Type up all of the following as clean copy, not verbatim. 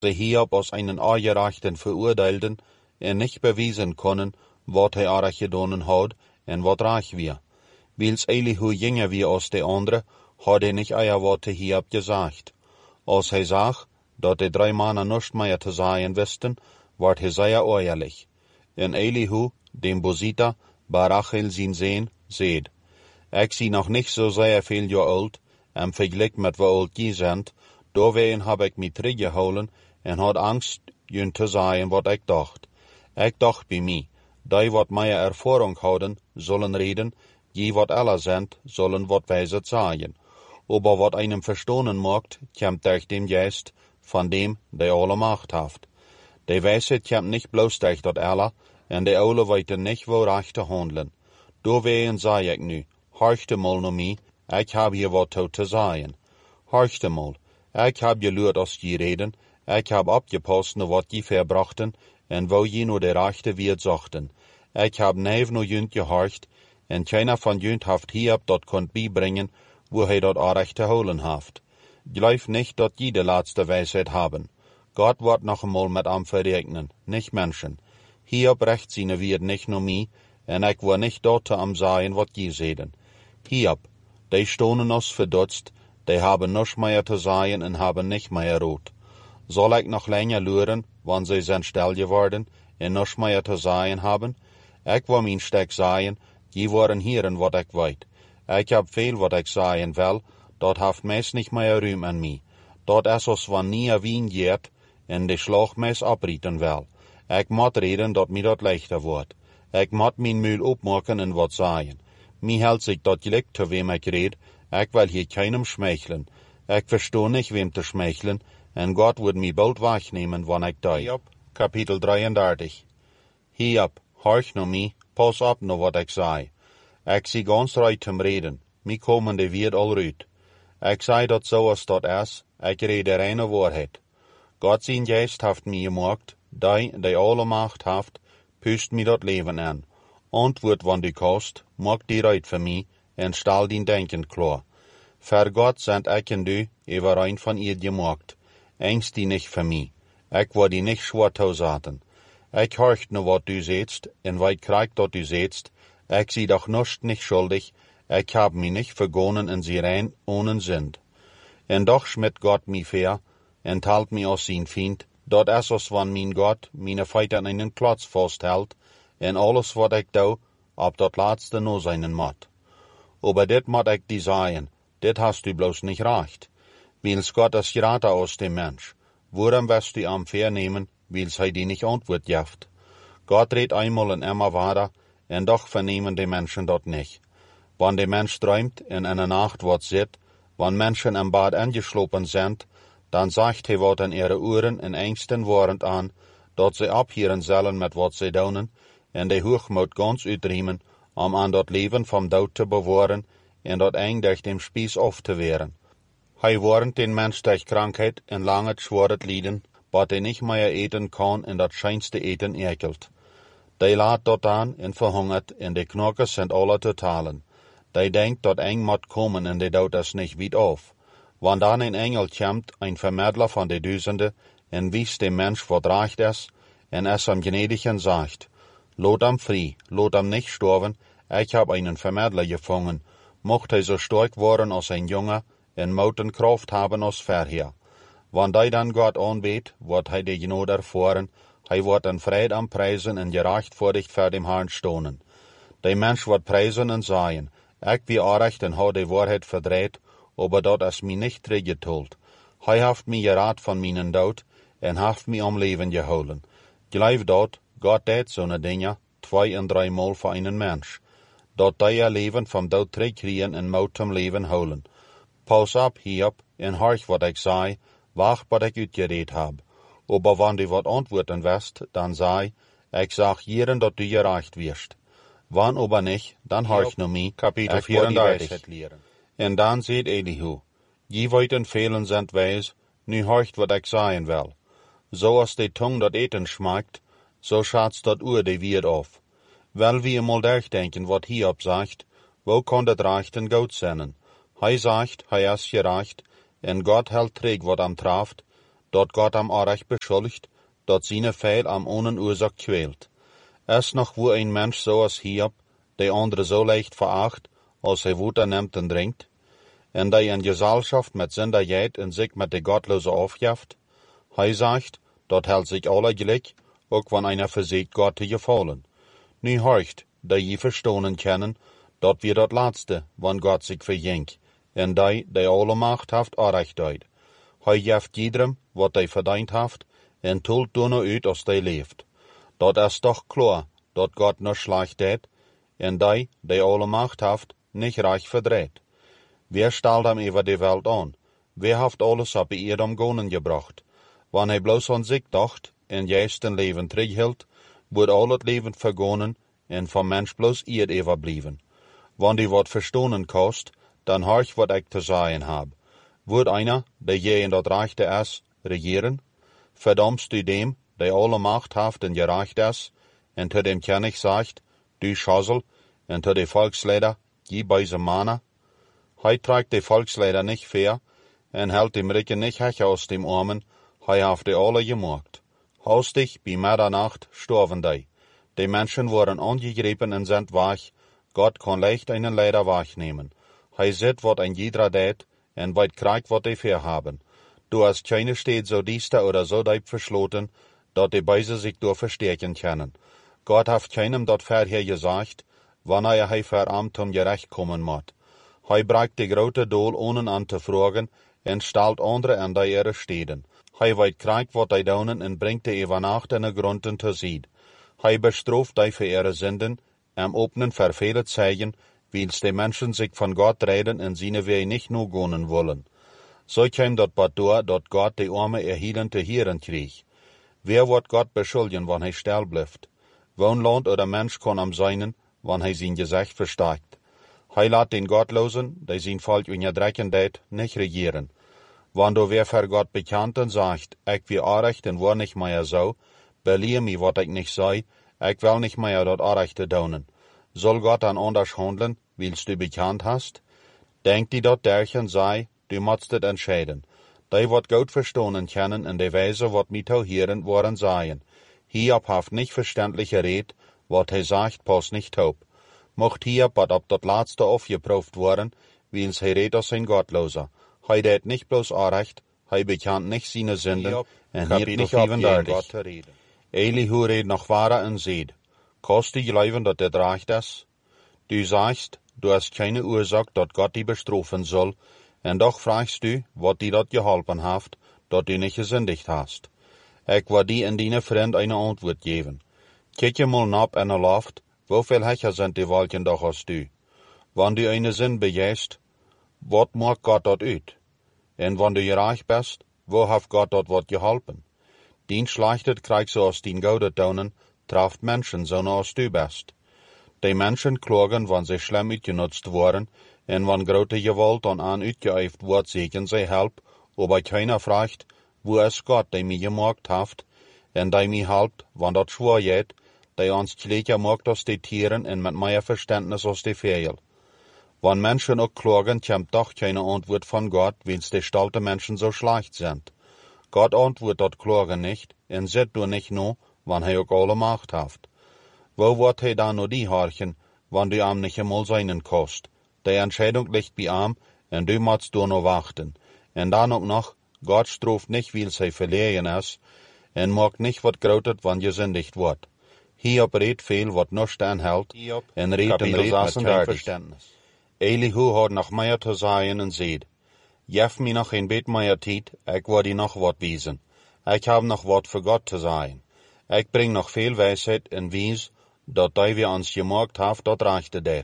sie Hiob als einen Angerechten verurteilten en nicht beweisen können, wat hij arg gedaan had en wat reich wir. Wils Elihu jünger wie als de andere, had hij nicht eier wat te Hiob gesagt. Als hij zag, dat de 3 Mannen nicht mehr te sagen wisten, ward hij sehr ehrlich. En Elihu, dem Bosita, Barachel zijn Sehn, seht. Ik zie nog nicht so sehr viel Jahr alt, en vergelijk met wat oud je sind, doorwegen heb ik me teruggehouden en had angst, jun te zeggen wat ik dacht. Ik dacht bij mij, die wat meer ervaring houden, zullen reden, die wat alle sind, zullen wat wijzet zeggen. Aber wat einem verstonen macht, kommt durch dem Geist von dem, der alle Macht haft. Die Weisheit kommt nicht bloß durch dat alle, en die alle weten nicht, wo recht te handelen. Doorwegen zei ik nu, horchte mal no mij, ik heb hier wat te zeggen. Horchte mal, ik heb geluid als je reden, ik heb opgepast naar wat je verbrachten, en wo je no de rechte wierd zochten. Ik heb neef no junt gehorcht, en keiner van junt haft Hiob dat kunt bijbrengen, wo hij dat aardig te holen haft. Geloof nicht, dat je de laatste Weisheit haben. Gott wordt noch einmal met am verregnen, nicht Menschen. Hiob recht seine Wierd nicht nur mij, en ik war nicht dort am sagen, wat je zeden. Hiob, die stonen ons verdutzt, die haben nichts mehr te sagen en haben nicht mehr rot. Soll ik noch länger luren, wann sie sind still geworden en nichts mehr te sagen haben? Ik wil mijn stek sagen, je worden hieren wat ik weet. Ik heb veel wat ik zeggen wil, dat heeft meest niet meer ruim aan mij. Dat is als wanneer wien jeert en de slag meest abrieten wil. Ik moet reden dat mij dat lichter wordt. Ik moet mijn muil opmaken en wat zeggen. Mij hält zich dat gelijk te wem ik red, ik wil hier keinem schmeichelen. Ik verstoor niet wem te schmeichelen, en God wordt mij bald wegnemen, wanneer ik die. Hiob, kapitel 33. Hiob, horch no mij, pas op no wat ik zei. Ik zie ganz right zum reden, mi komende wird al ruit. Ik zei dat zoals dat is, ik red de reine waarheid. God zijn geest heeft mij gemaakt, die alle macht heeft, pust mij dat leven aan. Antwoord wann du kost, maak die right voor mij, en stel din denken klar. Voor God sind ik en du, over een van ihr gemaakt. Engst die nicht für mij. Ik word die nicht schwer tausaten. Ik horcht no wat du setzt, en weit kriegt dat du setzt. Ik zie doch nicht schuldig, ik hab mich nicht vergonnen in sie rein ohne Sünd. En doch schmidt Gott mi fair, en talt mi aus sein Feind, dat is als wann mein Gott meine Feiten in einen Klotz festhält, en alles wat ik doe, ab dat laatste no seinen mat. Aber dit mat ik die sagen, dit hast du bloß nicht recht. Wils Gott is geraten aus dem Mensch. Worum wirst du am vernehmen, wils hij die nicht antwoord jaft? Gott redt einmal en immer weiter, en doch vernehmen die Menschen dort nicht. Wann der Mensch träumt en in der Nacht wat sieht, wann Menschen im Bad angeschlopen sind, dann sagt hij wat in ihre Ohren in Ängsten warend an, dat sie abhieren sollen mit wat sie doen, en de Hochmut ganz uitriemen, an dat Leben vom Dood te bewahren, en dat eng durch dem Spieß auf te wehren. Hij warnt den Mensch durch Krankheit en langet schworet Lieden, wat hij nicht mehr eten kann en dat scheinste Eten ekelt. Die laat dort aan en verhungert, en de knokkers sind alle totalen. Die denkt, dat eng moet komen en de dood is nicht weit auf. Wann dann ein Engel kommt, ein Vermittler von de Düsende, en wies dem Mensch wat recht is, en es am Gnädigen sagt, lot am frei, lot am nicht sterben, ich hab einen Vermittler gefangen, mocht hij so stark worden als ein Junge, en mouten Kraft haben als vorher. Wann die dann Gott anbeet, wird hij de Gnade erfahren, hij wordt in Fried am Preisen en gerechtfertigt vor dem Herrn stonen. Der Mensch wird preisen en sagen, ich wie arecht en hou de Wahrheit verdreht, aber dat is mi nicht teruggetult. Hij haft mi geraad von meinen Dood, en haft mi am Leben geholen. Gleich dat, Gott deed zo'n dingen, 2 en 3 Mal für einen Mensch. Dat die ihr Leben vom Dood terugkriegen en moutem Leben holen. Paus op, Hiob, en horch wat ik zei, wacht wat ik uitgereed heb. Aber wann du wat antworten wirst, dann sei, ich sag jieren dat du gerecht wirst. Wann aber nicht, dann horch no mi, Kapitel 34. En dan seht Elihu, je weiten Fehlen sind weis, nu horcht wat ik sagen will. So als de Tung dat Eten schmeckt, so schatzt dat Uhr de Wierd auf. Weil wir mal durchdenken, wat Hiob sagt, wo kann dat recht en gut sein? Hij sagt, hij is gerecht, en Gott hält träg wat am traft, dort Gott am Arach beschuldigt, dort seine Fehl am ohnen Ursache quält. Erst noch wo ein Mensch so als Hiob, der andere so leicht veracht, als er Wut annimmt und dringt, en der in Gesellschaft mit Sünder geht und sich mit der Gottlose aufjaft, hij sagt, dort hält sich alle gleich, auch wenn einer versiegt, Gott zu gefallen. Nu horcht, da je verstohnen kennen, dort wird das Letzte, wann Gott sich verjenkt, en der alle Macht haft Arrecht deut. Hij jaft jedem, wat hij verdient haft, en tult nur uit als hij leeft. Dat is doch klar, dat Gott nur schlecht deed, en der alle Macht haft, nicht reich verdreht. Wer stellt ihm über die Welt an? Wer haft alles op ihrem Gonen gebracht? Wann hij bloß an sich dacht, en juist een Leben terughield, wordt al het Leben vergonnen, en van Mensch bloß ihr überblieben. Wann die wat verstonen kost, dann horch wat ich te sagen hab. Wordt einer, der je in dat Reichte is, regieren? Verdammst du dem, der alle Macht haft en gereicht is, en te dem König sagt, du Schosel, en te de Volksleider, je beise Mana? Hij tragt de Volksleider nicht fair, en hält dem Ricken nicht hech aus dem Armen, hij haft de alle gemocht. Haustig, bei Mitternacht, storven die. Die Menschen wurden angegriffen und sind wach. Gott kann leicht einen Leider wachnehmen. Hij sieht, wat ein jeder deed, en weit kriegt, wat die fair haben. Du hast keine steht so diester oder so deib verschloten, dat die Beise sich durch verstärken können. Gott haft keinem dort vorher gesagt, wann hij verarmt um gerecht kommen moet. Hij breikt die grote Doel ohne an te fragen, en stelt andere an die ihre Steden. Hij weet kriegt wat hij doen en brengt die über Nacht in de Grunden te zien. Hij bestraft die für ihre Sünden, am openen für viele Zeichen, wils die Menschen sich von Gott reden en seine Wege nicht nur gonnen wollen. So käm dort bad door, dat Gott die Arme erhielen te hieren krieg. Wer wird Gott beschuldigen, wann hij still bleibt? Wohnland oder Mensch kann am seinen, wann hij sein Gesicht versteigt. Hij laat den Gottlosen, der sein Volk unterdrücken deed, nicht regieren. Wann du wer für Gott bekannt und sagt, ich will Arrecht und war nicht mehr so, belehr mi wat ich nicht sei, ich will nicht mehr dort Arrechte donen. Soll Gott dann anders handeln, willst du bekannt hast? Denk die dort derchen sei, du musst het entscheiden. Die wat gut verstohnen können in der Weise wat mit auch hören worden seien. Hiob haft nicht verständliche Red, wat hij sagt, pass nicht taub. Mocht Hiob wat ab dat Letzte aufgeprüft worden, wils hij red als ein Gottloser. Hij deed nicht bloß Arrecht, hij bekannt nicht seine Sünden, en hielt nicht eventudig. Elihu red noch wahrer en seed. Kost die geloven dat dit recht is? Du sagst, du hast keine Ursache, dat Gott die bestrafen soll, en doch fragst du, wat die dat geholpen haft, dat du nicht gesündigt hast. Ik wil die en dine vriend eine Antwoord geven. Kijk je mal nap en loft, woveel hecher sind die Wolken doch als du? Wann du eine Sinn bejäst, wat maakt Gott dat uit? En wann du reich bist, wo haft Gott dat wat geholpen? Dien schlechtet kriegst du aus dien Goude tonen, traft Menschen so als du bist. Die Menschen klagen, wann sie schlimm uitgenutzt worden, en wann grote Gewalt an uitgeübt wordt, zeggen sie help, aber keiner fragt, wo ist Gott, der mich gemacht haft, en der mich helpt, wann dat schwer geht, der uns gleicher macht als die Tieren en mit mehr Verständnis als die Vögel. Wann Menschen auch klagen, kommt doch keine Antwort von Gott, wenn's die stolte Menschen so schlecht sind. Gott antwortet dat Klagen nicht, en sieht du nicht nur, wann hij auch alle Macht haft. Wo wird hij dann nur die horchen, wann du am nicht einmal seinen kost? Die Entscheidung liegt bei am, en du musst du nur warten. En dann auch noch, Gott straft nicht, weil sie verlegen ist, en mag nicht wat grotet, wann gesündigt wird. Hiob redt viel, wat nicht anhält, en redt mit kein Verständnis. Elihu hat noch mehr zu sagen en seht, jef mi noch ein bet mehr Tijd, ich werde die noch wat wiesen. Ich hab noch wat für Gott zu sagen. Ich bring noch viel Weisheit en wies, dat die wir uns gemacht haft, dat reichte det.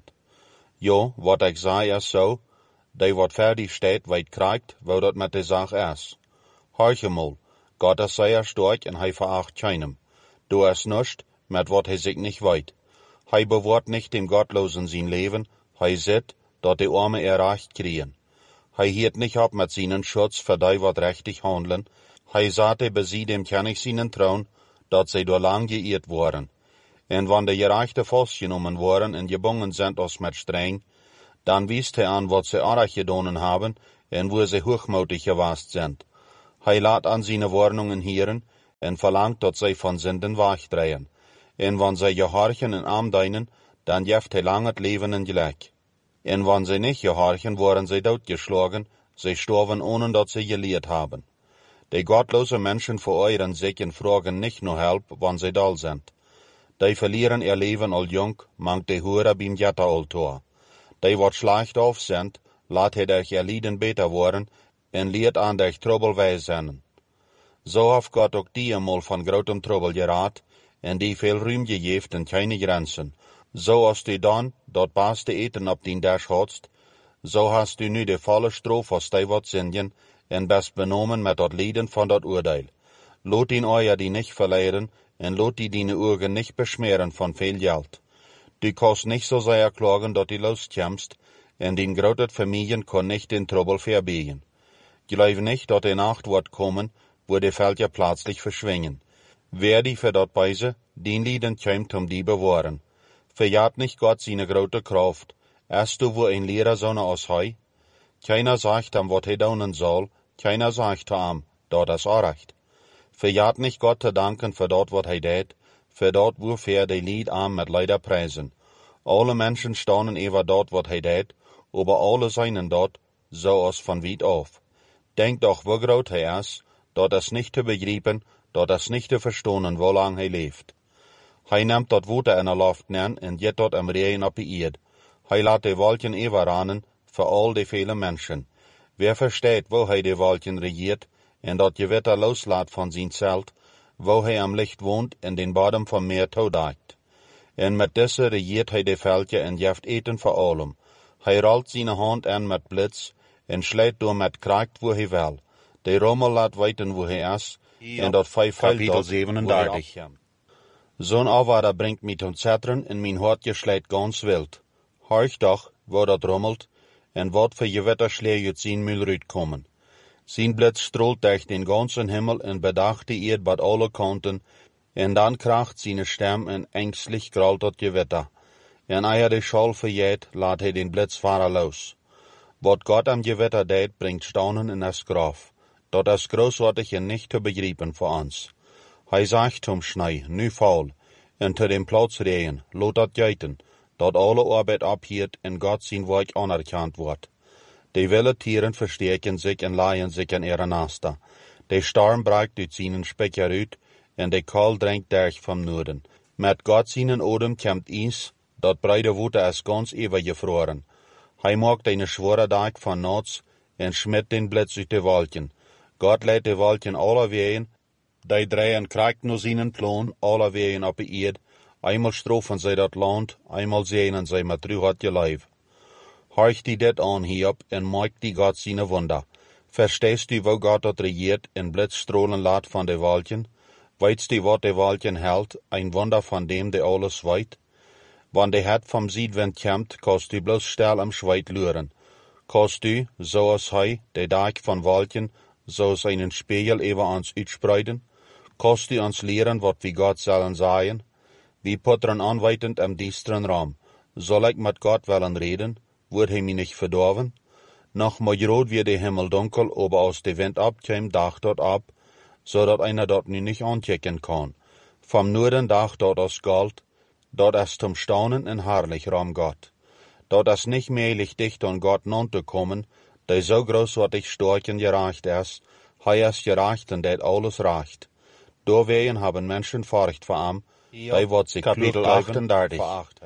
Jo, wat ich sei is so, die wat fertig steht, weit kriegt, wo dat mit der Sache is. Horche mal, Gott is sehr stark en hij veracht keinem. Du is nischt, mit wat hij sich nicht weit. Hij bewahrt nicht dem Gottlosen sein Leben, hij sieht, dat die Arme Recht kriegen. Hij hielt nicht ab mit seinen Schutz für die wat rechtig handeln. Hij sagte bei sie dem König seinen Trauen, dat sie door lang geirrt worden. En wann de Gerechte vastgenomen worden en gebungen sind als mit streng, dann wies hij an wat sie Arach gedonen haben en wo sie hochmutig gewast sind. Hij laat aan zijn warnungen hieren en verlangt dat zij van zinden wegdrehen. En wanneer zij gehorchen en aandienen, dan geeft hij lang het leven en gelijk. En wanneer zij niet gehorchen, worden zij doodgeslagen, zij sterven ohne dat zij geleerd hebben. Die gottlose Menschen veräuren sich en vragen nicht nur Help, wanneer zij dal zijn. Die verlieren ihr Leben al jong, mangt die Hure beim Jetta al tor. Die wat schlecht auf sind, laat hij durch ihr Lieden beter worden en leert aan durch Trouble wijzen. So heeft Gott ook die eenmaal van grotem Trouble geraad en die veel ruim gegeven en keine Grenzen. So als du dan dat beste eten op den Tisch hadst, so hast du nu de volle Strof als die wat zingen en best benomen met dat Lieden van dat Urteil. Lot ihn euer die nicht verleiden en lot die deine Augen nicht beschmeren von viel Geld. Du kannst nicht so sehr klagen, dat du loskommst, en den grotet Familien kann nicht den Trouble verbiegen. Glaube nicht, dat die Nacht wird kommen, wo die Felder plötzlich verschwingen. Wer die für dat Beise, den Lieden kämt die bewahren. Verjagt nicht Gott seine grote Kraft, erst du wo ein Lehrer Sonne aus hei? Keiner sagt ihm, wat hij doen soll, keiner sagt ihm, dat is recht. Verjagt nicht Gott te danken für dat wat hij deed, für dat wofür die Lied am mit Leider preisen. Alle Menschen staunen über dat wat hij deed, aber alle seinen dat, so aus von weit auf. Denkt doch, wo groot hij is, dat is nicht te begrijpen, dat is nicht te verstonen, wo lang hij leeft. Hij neemt dat water in de lucht neer en jet dat am Regen op de eerd. Hij laat de wolken overranen voor al die vele mensen. Wer versteht, wo hij de wolken regiert en dat Gewitter loslaat van zijn zelt, wo hij am Licht woont en den Bodem vom Meer toedekt. En met deze regiert hij de veldje en geeft eten voor allem. Hij rolt zijn hand aan met blitz en sleet door met kracht wo hij wil. De rommel laat weten wo hij is en dat Kapitel 37. Zo'n Aufwader bringt mich zum Zettern en mein Hartje schlägt ganz wild. Horch doch, wo dat rommelt, en wat für Gewitterschläge uit zijn Müll kommen. Zijn Blitz strahlt durch den ganzen Himmel en bedacht die Erd bad alle Kanten, en dan kracht seine Stem en ängstlich grollt dat Gewitter. En eer de Schall verjeet, laat hij den Blitz varen los. Wat Gott am Gewitter deed, bringt Staunen in das Graf. Dat is großartig en nicht te begrijpen voor ons. Hij sagt zum Schnee, nu faul, en te dem Platz regen, lot dat geiten, dat alle Arbeit abhiert en Gott zijn werk anerkannt wordt. Die wilde Tieren versteken zich en laaien zich in ihre Nester. De storm breekt uit zijn spek eruit, en de kool dringt durch vom Noorden. Met Gott seinen Odem komt iets, dat breide water is ganz overgevroren. Hij maakt een schwere dag van nachts, en schmidt den Blitz uit de wolken. Gott lädt de wolken alle wegen, die drehen kracht nur seinen Plan, alle wegen op de eerd. Einmal strofen zij dat land, einmal zenen zij met terug je lijf. Horch die dit aan hierop en maak die Gott seine Wunder. Verstehst du, wo Gott dat regiert en blitzstrahlen laat van de wolken? Weitst du, wat de wolken hält, ein Wunder van dem, de alles weet? Wann de het vom Südwind komt, kannst du bloß still am Schweit luren. Kannst du, so als hij, de dag van wolken, so seinen Spiegel über uns uitspreiden? Kannst du uns lehren, wat wie Gott sollen sagen? Wie puttern anweitend am diesteren Raum. Soll ich mit Gott wollen reden? Wird hij mich nicht verdorven? Noch mal rot wie de Himmel dunkel, aber aus de Wind abkäm, dach dort ab, so dat einer dort nu nicht anchecken kann. Vom Norden dach dort aus Gold, dort ist zum Staunen en herrlich Raum Gott. Dort ist nicht mählich dicht an Gott non zu kommen, der so großartig stark und gerecht ist, hij ist gerecht und det alles recht. Doorwegen haben Menschen Furcht vor ihm, die wird sich Kapitel 38.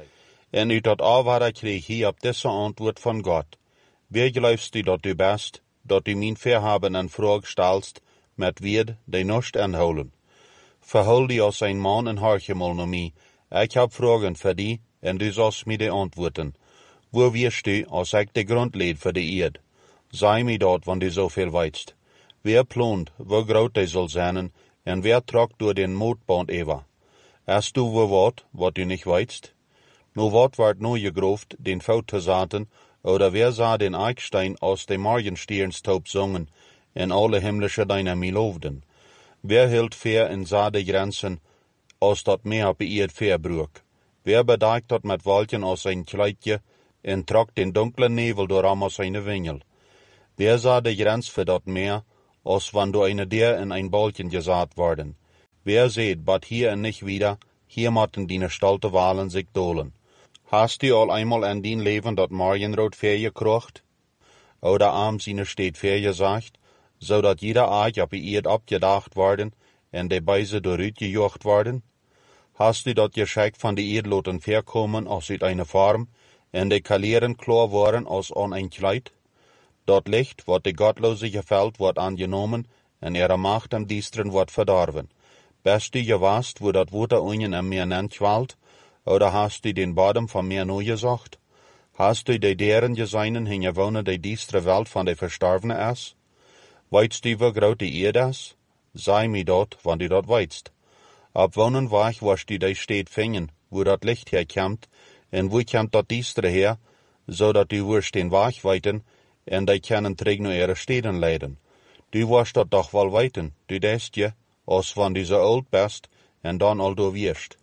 En uit dat Aufwader kreeg hij op deze antwoord van Gott. Wie glaubst du, dat du bist, dat du mein Verhaben en Frage stellst, met Wied, die nicht anholen? Verhol die als ein Mann en horche mal naar mij. Ich hab Fragen für die, en du sollst mir die antworten. Wo wirst du, als ich de Grund leid für die Erd? Sei mir dort, wann du so viel weißt. Wer plant, wo groot die soll sein, en wer tragt durch den Mootband über? Erst du wo wat du nicht weißt? Nu wat wordt nu gegroft, den Fout te zaten, oder wer sah den Eichstein aus dem Morgensternstaub singen, en alle himmlische Dynamie loofden? Wer hield fair en sah de Grenzen, aus dat Meer op Erd verbruch? Wer bedeckt dat met wolken aus sein Kleidje, en trok den dunklen Nebel door aus seine Wingel? Wer sah de Grenz für dat Meer, als wann du eine Deer in ein Balken gesaat worden. Wer seht, bat hier en nicht wieder, hier motten die stolte Walen sich dolen. Hast du al einmal an dein Leben dat Marienrood vergekrocht? Oder abends in steht vergesagt, so dat jeder Aag op die Eerd abgedacht worden en de Beise doorut gejocht worden? Hast du dat Geschenk van die Eerd loten verkommen als uit eine Farm en de Kalieren klar worden als an ein Kleid? Dat Licht, wat de Gottlose gefällt, wordt angenomen en ihre Macht am Diestren wordt verdorven. Best du gewast, wo dat Water unten am Meer nentschwalt, oder hast du den Bodem vom Meer nu gesucht? Hast du de deren geseinen hingewonnen de diestre Welt van de Verstorvene is? Weitst du, wo groot die Eerd is? Sei mi dat, wann du dat weitst. Ab wonen wach was du de steed vingen, wo dat Licht herkommt, en wo kommt dat diestre her, so dat du wirst den wach weiten, en die können terug naar ihre steden leiden. Du wirst dat doch wel weten, du deest je, als wann du so oud bist, en dan al du wirst.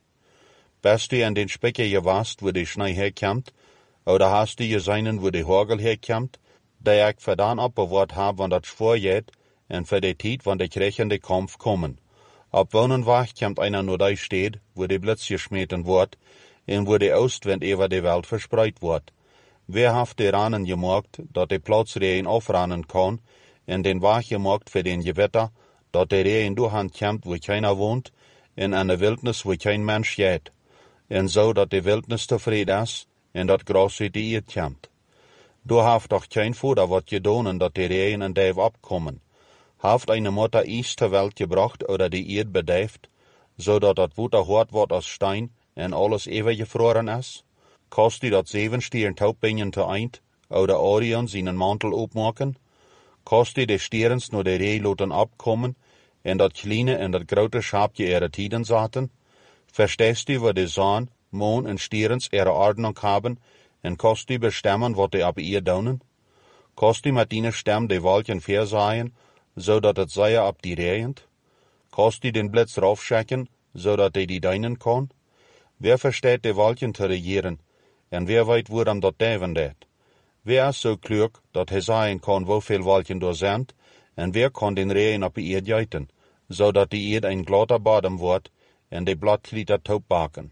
Bist du an den Specker gewast, wo die Schnee herkommt, oder hast du gesehen, wo die Hagel herkommt, der ich verdammt abbewahrt hab, wann dat schwor geht, en für die Zeit, wann die krechende Kampf kommen. Ab wonen wach kommt einer nur da steht, wo die Blitz geschmeten wird, en wo die Ostwind über die Welt verspreit wird. Wer haft die Ranen gemacht, dat die Platz Regen aufrannen kann, en den Wach gemacht für den Gewitter, dat der Regen durchhand kommt, wo keiner wohnt, en an der Wildnis, wo kein Mensch geht, en so, dat die Wildnis tevreden is, en dat Gras uit die Eerd kommt. Du haft doch kein Futter wat gedonen, dat die Regen en Dave abkommen. Haft eine Mutter Eis ter Welt gebracht oder die Eerd bedeift, so dat dat Water hart wordt als Stein en alles ewig gefroren is? Kost die dat 7 Stieren taubbinnen te eind, oder Orion seinen Mantel opmaken? Kost die de Stierens nur de Reh loten abkommen, en dat kleine en dat grote Schaapje ihre Tiden zaten? Verstehst du, wo die Sonn, Mond en Stierens ihre Ordnung haben, en kost du bestemmen, wat die ab ihr donen? Kost du mit deine Stem de Wolken versaien, so dat het sei ab die regent? Kost du den Blitz raufschecken, so dat die deinen kann? Wer versteht die Wolken te regieren, en wer weet wo dat deven deed? Wer is so klug, dat hij sagen kan woveel Wolken door zijn, en wer kan den Regen op die Eerd juiten, so dat die Eerd ein glatter Bodem wordt, en de Blattklieder taub baken?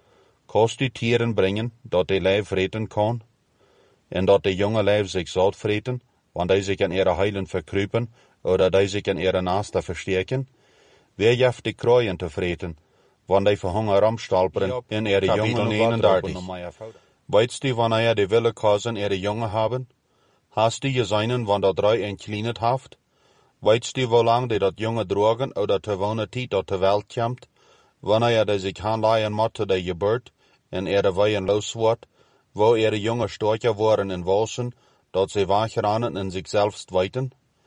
Kost die Tieren brengen, dat die Leif vreten kan, en dat de jonge Leif zich zout vreten, want die zich in ihre Heilen verkruipen, oder die zich in ihre Naaste verstärken? Wer jaft die Kruien te vreten, want die verhunger ramstalperen in ihre Jungen 31? Weitst du, wanneer die Wille kosen ihre Jungen haben? Hast du gesehen, wann dat 3 entkleinet haft? Weitst du, wo lang die dat Junge drogen, oder te wonen Tijd dat de Welt komt? Wanneer die sich aanleihen moet te de Geburt, en ihre Weien los wordt, wo ihre Junge storcher worden in Walsen, dat sie wachranen in sich selbst weiten?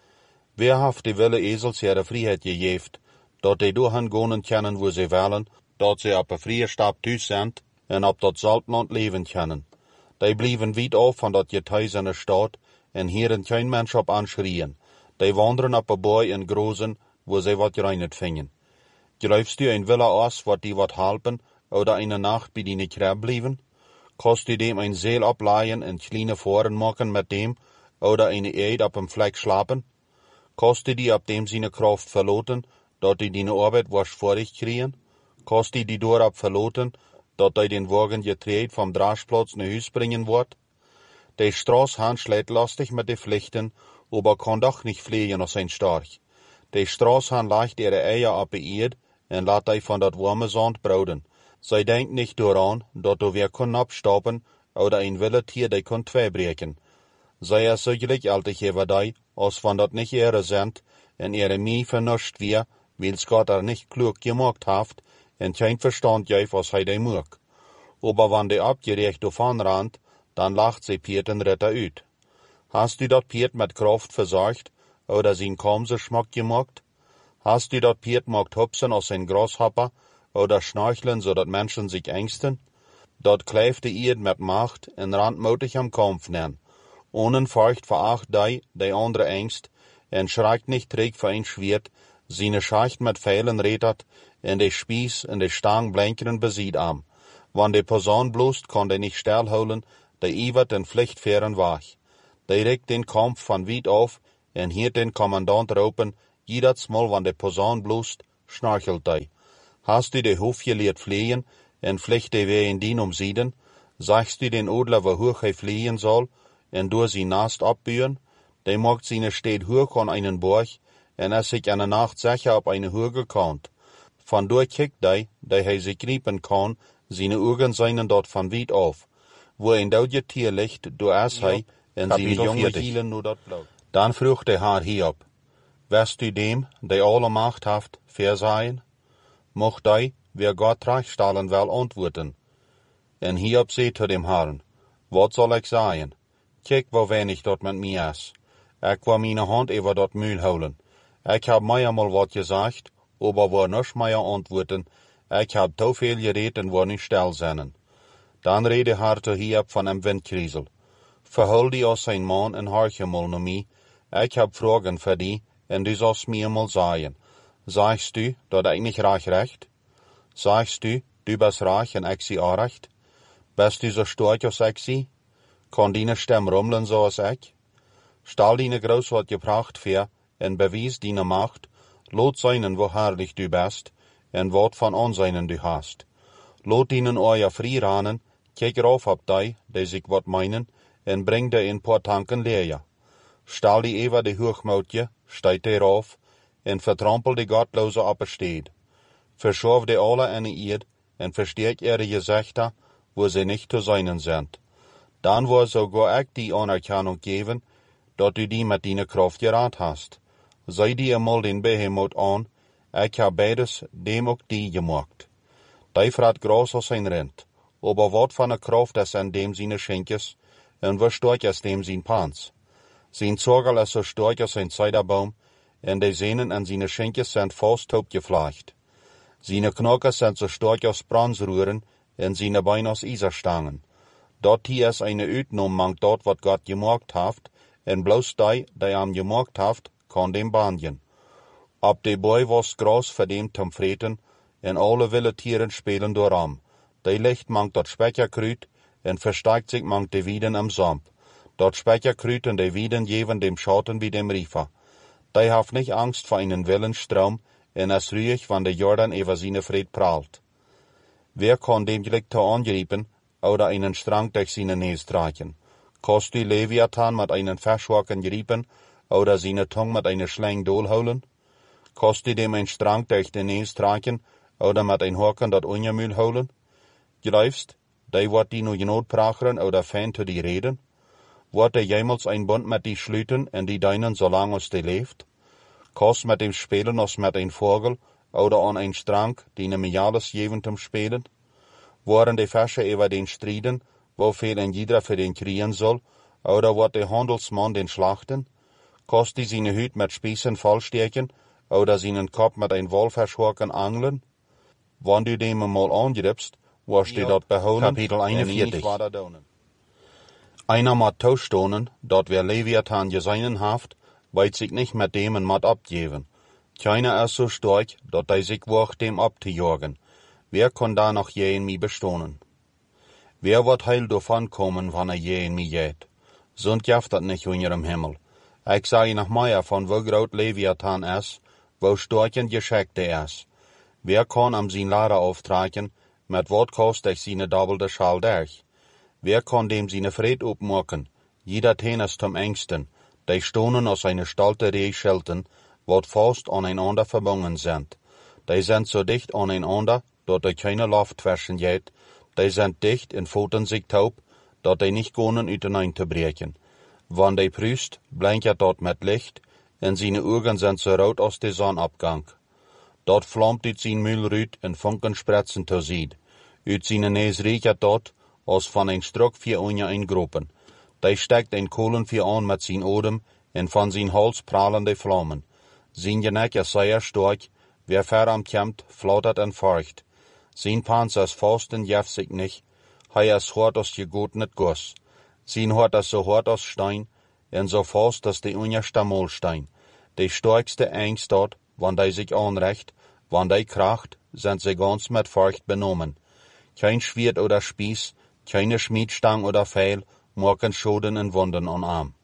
Wer haft die Wille Esels ihre Freiheit gegeven, dat die doorgaan gonen können, wo sie willen, dat sie op een vrije stap thuis sind, en op dat Saltland leven können. Die blijven weit af van dat Gethuis in de stad, en hieren kein Mensch op anschrien. Die wanderen op een boy in Grozen, wo sie wat gereinigt vingen. Glaubst du ein Wille aus, wat die wat halpen, oder eine Nacht bei die Krab blieben? Kost du dem ein Seel ableihen en kleine Foren machen mit dem, oder eine Eid op een Fleck schlapen? Kost du die ab dem seine Kraft verloten, dat die deine Arbeit was vor dich kriegen? Kost die door ab verloten, dat die den Wagen getreed vom Draschplatz nach Huis bringen wird? Die Straßhahn schlägt lastig mit de Pflichten, aber kann doch nicht fliegen aus sein Storch. Die Straßhahn leicht ihre Eier ab Eerd en laat die von dat warme Sand broden. Zij denkt nicht daran, dat du wer kann abstoppen, oder ein Willetier die kann tweebreken. Zij is zuidelijk altijd over die, als van dat nicht ihre sind, en ihre Mie vernuscht wir, weil's Gott nicht klug gemacht haft, en kein Verstand geef was hij die mag. Aber wann die abgerecht davon rannt, dann lacht sie Piet den Ritter uit. Hast du dat Piet mit Kraft versorgt, oder sein Kamse schmack gemacht? Hast du dat Piet mocht hupsen aus ein Grashopper, oder schnorcheln, so dat Menschen sich ängsten? Dat kleefde Eerd mit Macht en randmutig am Kampf nen. Ohne Furcht veracht die andere Angst, en schreikt nicht träg für ein Schwert, seine Schacht mit Pfeilen retert, en de Spieß en de Stang blänkeren besiegt am. Wann de Person bloßt, kann de nicht stillholen, de iwert den Pflichtfähren wach. De regt den Kampf von weit auf, en hiert den Kommandant roepen, jedes Mal, wann de Posaun bloest, schnarchelt hij. Hast du de Hof geleerd vliegen, en vliegt de weer in dien omzieden, sagst du den Odler, wo hoch hij vliegen soll, en door zijn naast abburen, de maakt seine steed hoch an einen Borg, en als sich an der Nacht sicher op eine Hügel kant. Van door kijkt hij sich kniepen kan, seine Augen seien dort van weit auf. Wo ein doudje Tier ligt, door as hij, en seine jonge hielen nur dort blauw. Dan vroeg de Haar Hiob, wärst du dem, der alle Macht haft, versagen? Mocht hij, wer Gott reichstellen will, antworten. En Hiob zei zu dem Herrn, wat soll ich sagen? Kijk wo wenig dort met mij is. Ik wou meine Hand über dort Mühl holen. Ich hab mir einmal wat gesagt, aber war nicht mehr antworten. Ich hab zu viel geredet und war nicht still sein. Dann rede Herr zu Hiob von einem Windkriesel. Verhol die aus sein Mann und horche mal nach mir. Ich hab Fragen für die, und du sollst mir mal sagen. Sagst du, dass ich nicht recht? Sagst du, du bist reich und ich sie auch recht? Bist du so stark als ich sie? Kann deine Stimme rummeln so als ich? Stell deine groß wat gebracht für, en bewies deine Macht, lot seinen, wo herrlich du bist, en wat van Anseinen du hast. Lot ihnen euer frei ranen, kijk rauf ab die sich wat meinen, en bring de in paar Tanken leer. Stell die Eva de Hochmoutje, steigt de rauf, en vertrampel de Gottlose abesteed. Verschauf de alle eine Eid, en versteht ihre Gesichter, wo sie nicht zu seinen sind. Dann war sogar ich die Anerkennung geben, dass du die mit deiner Kraft gerat hast. Sei dir einmal den Behemoth an, ich hab beides dem auch die gemacht. Die frat groß aus sein Rind, aber wat von der Kraft ist an dem seine Schenkes, und wie stark ist dem sein Panz. Sein Zorgel ist so stark als ein Zeiderbaum, und die Sehnen an seine Schenkes sind fast taubgeflecht. Seine Knochen sind so stark als Bronzrühren, und seine Beine aus Iserstangen. Dort hier ist eine Uitnummer dort, wat Gott gemacht hat, en bloß die am gemacht hat, kann dem banjen. Ab de Boy was groß für dem zum Freten, en alle wilde Tieren spielen doram. Die Licht mangt dort Speicherkrüt, en versteigt sich mangt de Wieden am Samp. Dort Speicherkrüt und de Wieden jeven dem Schatten wie dem Riefer. Die haft nicht Angst vor einen Willenstrom, en es ruhig, wann der Jordan über seine Fried prahlt. Wer kann dem Gelikte angeriepen, oder einen Strang durch seine Nähe streichen? Kannst du Leviathan mit einen Verschwacken geriepen, oder seine Tongue mit einer Schlang dolholen? Kannst du dem einen Strang durch die Nähe streichen, oder mit ein Haken dat Ungemühl holen? Glaubst, die wird die nur genotbrachern oder fan zu die reden? Wird der jemals ein Bund mit die schlüten, und die deinen, solange es die lebt? Kannst mit dem spielen als mit ein Vogel, oder an ein Strang, die ne mir alles geben zum Spielen? Waren die Fische über den Striden, wo viel ein jeder für den kriegen soll, oder wird der Handelsmann den schlachten? Kannst die seine Hüt mit Spießen vollstecken, oder seinen Kopf mit ein Walfischhaken angeln? Wann du dem mal angriffst, wirst du dort beholen. Kapitel 41. Einer mat taustonen, dort wer Leviathan geseinen haft, weit sich nicht mit dem mat abgeben. Keiner ist so stark, dort er sich wacht dem abzujagen. Wer kann da noch je in mi bestohnen? Wer wird heil davon kommen, wann je in mi geht? Sunt jaft dat nicht unter im Himmel. Ich sage nach Meier von wo groot Leviathan ist, wo stark und geschickt er ist. Wer kann am sin Lader auftragen, mit wat kost ich seine doppelte Schal durch? Wer kann dem seine Fried opmaken? Jeder Tennis zum Ängsten, die stonen aus eine stalte Reh schelten, wat fast aneinander verbunden sind. Die sind so dicht aneinander, dat er keine Luft zwischen geht. Die sind dicht und pfoten sich taub, dat die nicht können übereinander brechen. Wann die prüst, blinkt dort mit Licht, und seine Augen sind so rot aus der Sonnabgang. Dort flammt ut sein Mühlrüt und Funken spritzen zu Sied. Ut seine Näs riecht dort, als von ein Struck vier Unja in Gruppen. Die steckt ein Kohlenvier an mit sein Odem, und von sein Hals prahlende Flammen. Sein Geneck ist sehr stark, wer verramkämmt, flattert und feucht. Sein Panzer ist fast und jäft sich nicht, er ist hart als gegotenet Guss. Sein Hort ist so hart als Stein, und so fast als die unerste Mohlstein. Die starkste Angst dort, wann die sich anrecht, wann die kracht, sind sie ganz mit Furcht benommen. Kein Schwert oder Spieß, keine Schmiedstang oder Pfeil, machen Schoden und Wunden an Arm.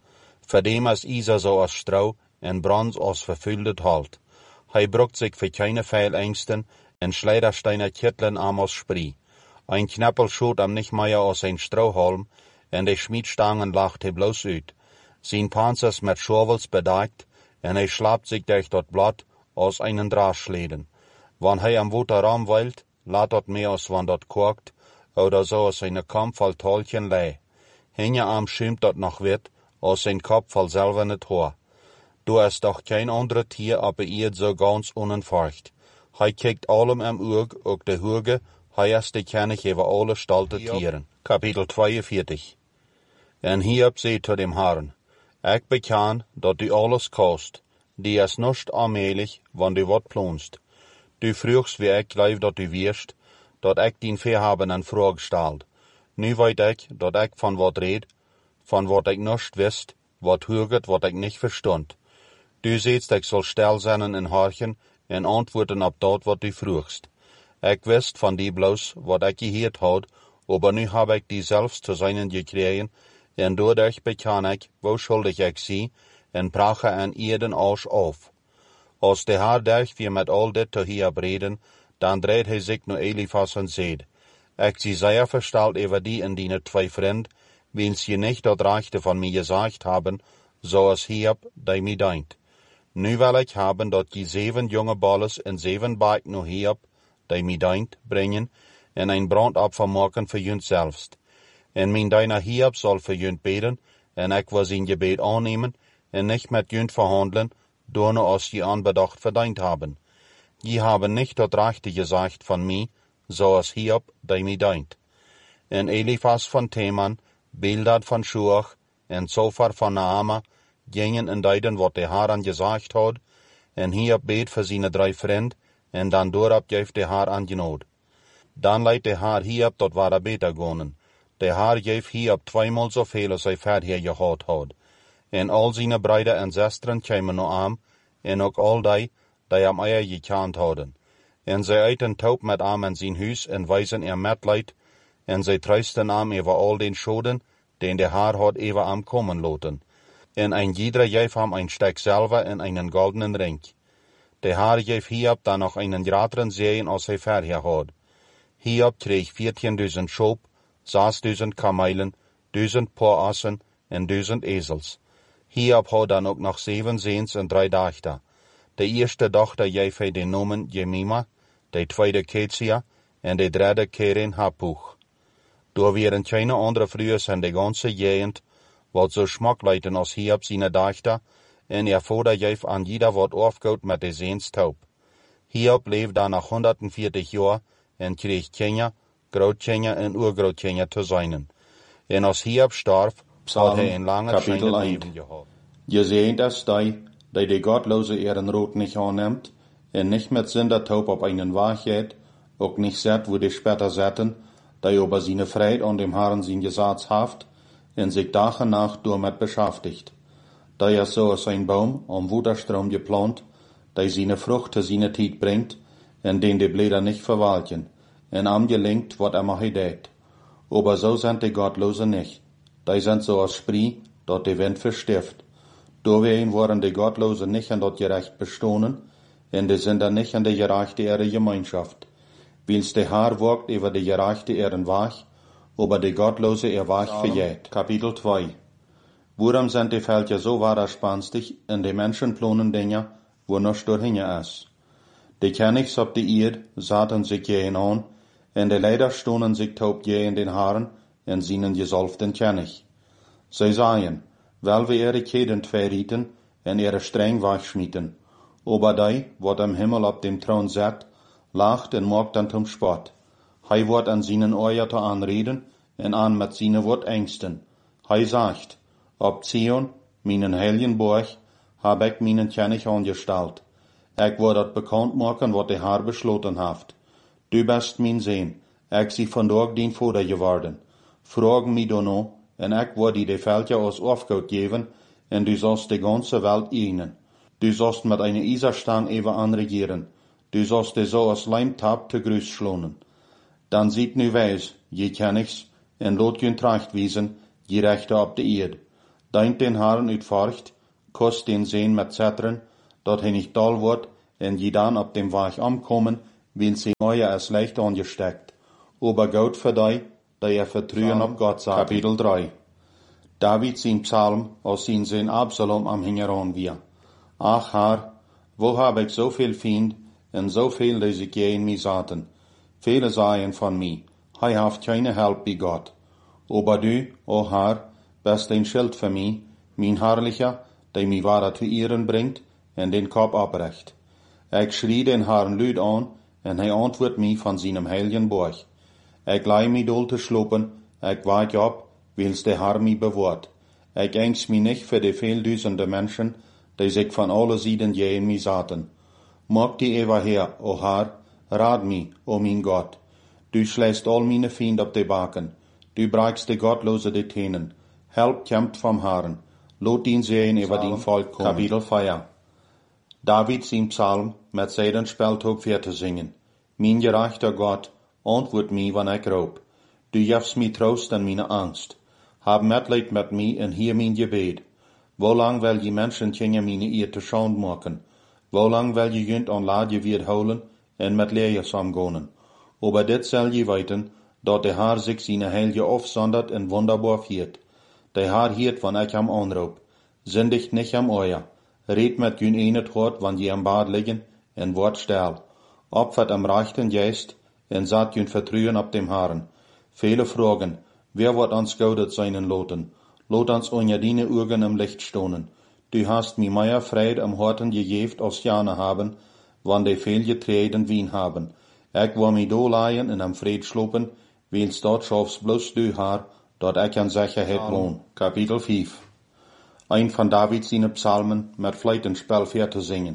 Verdem is Isa so als strouw en brons als vervuldet halt. Hij brukt zich voor keine Feilengsten en Schleidersteiner Kittlen am aus Sprie. Ein Knappel schoot am nicht mehr aus ein Strohhalm en de Schmiedstangen lacht hij bloß uit. Zijn Panzers met Schorwels bedeckt en hij schlapt sich durch dat Blatt aus einen Drahtschleden. Wann hij am Waterraum weilt, laat dat mehr als wann dat korkt, oder so aus seine Kampf voll Tolchen lei. Hingearm schimmt dat noch wird, aus sein Kopf voll selber net Haar. Du ist doch kein andere Tier aber ihr so ganz unentfarcht. Hij kijkt allem am Oog, ook de Hurge, hij is de kennig over alle stalte Tieren. Kapitel 42. En Hiob zei zu dem Herrn, ik beken dat du alles kost, die is nicht allmählich, wann du wat plonst. Du frugst wie ik leif dat du wirst, dat ik dien Verhaben an Frage stelt. Nu weet ik, dat ik van wat red, van wat ik nicht wist, wat huget, wat ik nicht verstund. Du seht, ik soll stil zijn en horchen, en antwoorden op dat wat du frugst. Ik wist van die bloos wat ik geheerd had, aber nu heb ik die zelfs zu seinen gekregen, en doordat beken ik, wo schuldig ik zie, en prache aan ieden Arsch auf. Als de Herr durch wir met al dit te hier reden, dan dreht hij zich naar Elifas en zeid, ik zie zeer versteld over die en die twee vriend, wiens je nicht dat rechte van mij gezegd hebben, zoals Hiob, die mij deint. Nu wil ik hebben dat je 7 jonge balles en 7 Berg naar Hiob, die mij deint, brengen, en een brandopfer maken voor junt zelfst. En mijn deiner Hiob zal voor junt beten, en ik wil zijn gebed aannemen, en nicht met junt verhandelen, door als je aanbedacht verdient hebben. Je hebben nicht dat rechte gezegd van mij, zoals Hiob, die mij deint. En Elifas van Teman, Bildad van Schuach, en Zophar van Naama, gingen in deiden wat de Herr gezegd had, en Hiob beet voor zijn 3 vriend, en dan doorop geeft de Herr an genood. Dan leidt de Herr Hiob tot waar beter gonen. De Herr geeft Hiob 2-maal zoveel als hij verder gehad had. En al zijn broeder en zusteren kwamen naar hem, en ook al die am eier gekend hadden. En zij eten taub met hem in zijn huis en wijzen medleid, en zij truisten hem over al den Schoden, den de Herr had over hem komen laten. En ein jeder geeft hem een stek zilver en einen goldenen ring. De Herr geeft Hiob dan nog einen grateren zegen als hij verder had. Hiob kreeg 14.000 Schop, 6.000 Kamelen, 1.000 paar Assen en 1.000 Esels. Hiob had dan ook nog 7 Zoons en 3 dochter. De eerste dochter geeft hij den nomen Jemima, de tweede Ketsia en de derde Keren Hapuch. Door waren keine andere vrouwen in de ganze gegend, wat zo smakleiten als Hiob zijn dochter, en vader geeft aan jeder wat afgoed met de Zoons taub. Hiob leefde dan nog 140 jaar en kreeg kinderen, grootkinderen en oergrootkinderen te zijn. En als Hiob starf, had hij een lange schijnend leven gehad. Je seht es die de Gottlose ihren Rot nicht annimmt, en nicht mit Sündertaub auf einen Weg geht, auch nicht sieht, wo die später sätten, die über seine Freit an dem Herrn sein Gesetz haft, en sich Tag und Nacht damit beschäftigt. Die ist so als ein Baum am Wuderstrom geplant, die seine Frucht zu seiner Zeit bringt, en den die Blätter nicht verwalten, en am gelingt, wat immer he deed. Aber so sind die Gottlose nicht. Die sind so als Spree, dort die Wind verstift. Doorheen worden de Gottlosen nicht an dat Gerecht bestohlen, en de sind dan nicht an de gerechte ihre Gemeinschaft. Wils de Herr wirkt über de gerechte ihren Weg, aber de Gottlose ihr Weg verjäht. Kapitel 2. Worum sind die Völker so widerspanstig, en de Menschen planen Dinge, wo nichts durchhinge ist. De Königs op de Erd sahen sich gehen an, en de Leider stohlen sich taub gehen den Herren, en seinen gesalften König. Sie sagen, weil wir ihre Keden verrieten en ihre streng wegschmieden. Aber die, wat am Himmel op dem Thron zet, lacht en maakt dan zum Spott. Hij wordt an seinen Ohr te anreden en an met seine Wort ängsten. Hij sagt, op Zion, meinen heiligen Burg, hab ik meinen König angestalt. Ik word dat bekannt maken wat de Herr besloten heeft. Du bist mijn Sehn, ik zie vandaag dien Vater geworden. Frag mij dan nou, en ik word die de Völker als Aufgaut geven, en du sollst de ganze Welt ihnen. Du sollst mit einer Iserstang über anregieren. Du sollst de so als Leimtab te Grüß schlonen. Dan sieht nu wijs, je Königs, en lot jun Tracht wiesen, je Rechte op de Erd. Deint den Herrn uit Furcht, kost den Seen met Zetren, dat hij nicht dol wordt, en je dan op dem Weg ankommen, will sie euer als leicht angesteckt. Aber Gott für dich, der vertrauen op Gott sagt. Kapitel 3. David zijn Psalm, als zijn Absalom am Hingeran wir. Ach Herr, wo hab ich so viel Fiend, en so viel, die sich gegen mich zaten. Viele sagen von mir, hij haft keine Help bei Gott. Aber du, o Herr, bist ein Schild für mich, mein Herrlicher, der mich wahre zu Ehren bringt, en den Kopf abrecht. Ich schrie den Herrn lüd an, en hij antwoordt mich von seinem heiligen Burg. Ich leih mich dol te schlopen, ich weit ab, wils der Herr mich bewahrt. Ich ängst mich nicht für die vieldüsende Menschen, die sich von alle Seiten gegen mich zaten. Mag die Eva her, o Herr, rat mich, o mein Gott. Du schlägst all meine Feinde auf die Backen. Du brachst die Gottlose die Tänen. Help kämpft vom Herrn. Lot ihn sehen über den Volk kommen. Kapitel 4. David sein Psalm mit seinen Speltog zu singen. Mein gerechter Gott, antwort mich, wann ich raub. Du gibst mir Trost an meine Angst. Hab Mitleid mit mir und hier mein Gebet. Wo lang will die Menschen tjenge meine Ehe te Schand machen? Wo lang will je jünt an Ladje wird holen en mit Leer samgonen? Aber dit soll je weten, dat der Herr sich seine Heilige aufsondert en wunderbar viert. Der Herr hiert, wann ich am anroep. Sündigt nicht am Euer. Red mit jün enet hort, wann je am Bad liegen, en wort still. Opfert am rechten Geist, en sat jün vertrauen ab dem Herrn. Viele fragen, wer wird ans gaudet seinen loten? Lot ans unja dine Augen im Licht stonen. Du hast mi meier Freit am Horten gegeft als Jane haben, wann de viel getreden Wien haben. Ich war mi do leien in am Fried schlopen, wils dort schaffst bloß du Herr, dort ich an Sicherheit wohn. Kapitel 5. Ein von David seine Psalmen mit Fleitenspel zu singen.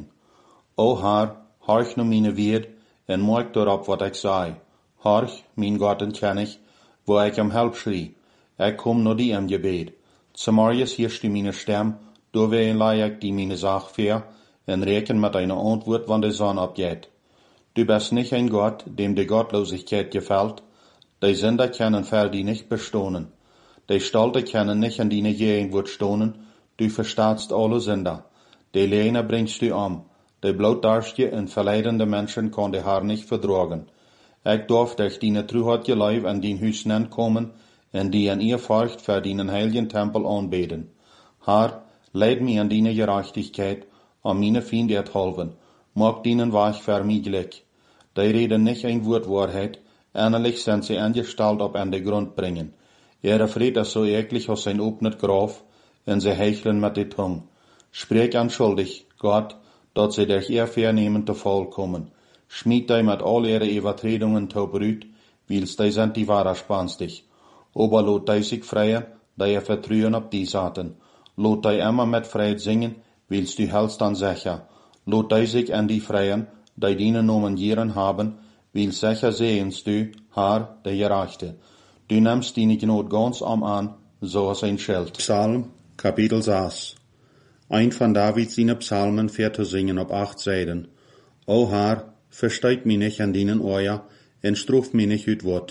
O Herr, horch nu meine Wied, en morg dorop wat ich sei. Horch, mein Gott kenn ich, wo ich am Help schrie. Ich komm nur die am Gebet. Zamarius hirst die meine Stimme, doorwee leih ich die meine Sach fair, en reken mit einer Antwort, wann die Sonne abgeht. Du bist nicht ein Gott, dem die Gottlosigkeit gefällt. Die Sünder können für die nicht bestohnen. Die Stolte können nicht an deine Gegenwart stohnen. Du verstehst alle Sünder. Die Lehne bringst du um. Die blutdarstje und verleidende Menschen kann der Herr nicht verdragen. Ich darf durch deine Truheit Leib an dein Hüs kommen, und die an ihr Furcht für deinen heiligen Tempel anbeten. Herr, leid mich an deine Gerechtigkeit, an meine Feinde helfen. Mag deinen Weg für mich glück. Die reden nicht ein Wort Wahrheit, ähnlich sind sie angestellt ob an den Grund bringen. Ihre Fried ist so eklig als ein opnet Graf, und sie hecheln mit die Tongue. Sprich anschuldig, Gott, dat sie durch ihr Vernehmen zu Fall kommen. Schmied dich mit all ihre Übertretungen zu Brüt, wils die sind die wahre spanstig. Aber lot dich sich freien, da ihr vertrauen auf die Saten. Lot dich immer mit Freude singen, wils du hältst an sicher. Lot dich sich an die freien, die deine Nomen Jiren haben, wils sicher sehenst du, Herr, der Gerechte. Du nimmst deine Gnot ganz an, so als ein Schild. Psalm, Kapitel 6. Ein von David seine Psalmen zu singen auf 8 Seiten. O Herr, versteigt mich nicht an deinen Euer, en struf mich nicht üt Wort.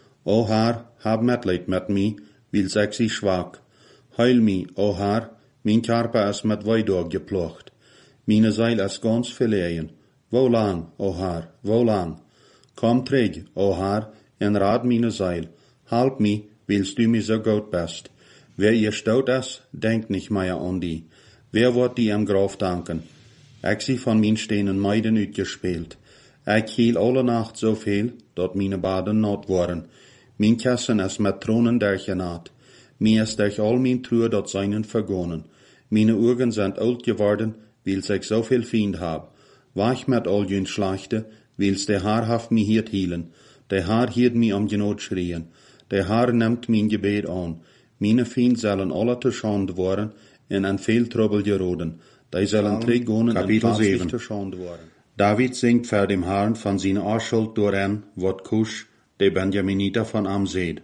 O Herr, hab Mitleid mit mir, wils ich sie schwach. Heil mich, o Herr, mein Körper ist mit Weidog geplocht. Meine Seil ist ganz verlegen. Wo lang, o Herr, wo lang? Komm träg, o Herr, en rat meine Seil. Halb mich, wils du mir so gut bist. Wer ihr stout ist, denkt nicht mehr an die. Wer wird die am Graf danken? Ich sie von min stehenden Meiden uitgespielt. Ich hiel alle Nacht so viel, dat meine Baden nat waren. Mein Kassen ist mit Tronen durchgenäht. Mir ist durch all mein True dat seinen vergonnen. Meine Augen sind alt geworden, wils ich so viel Fiend hab. Wach mit all jün Schlechte, wils der Herr haft mich hiert hielen. Der Herr hiert mich am Genot schrien. Der Herr nimmt mein Gebet an. Meine Fiend sollen alle te Schande worden, en an viel Trouble geroden. Die sollen trägonen en plötzlich te Schande worden. David singt für dem Herrn von seiner Arschuld durch an, wat Kusch, der Benjaminiter von am seht.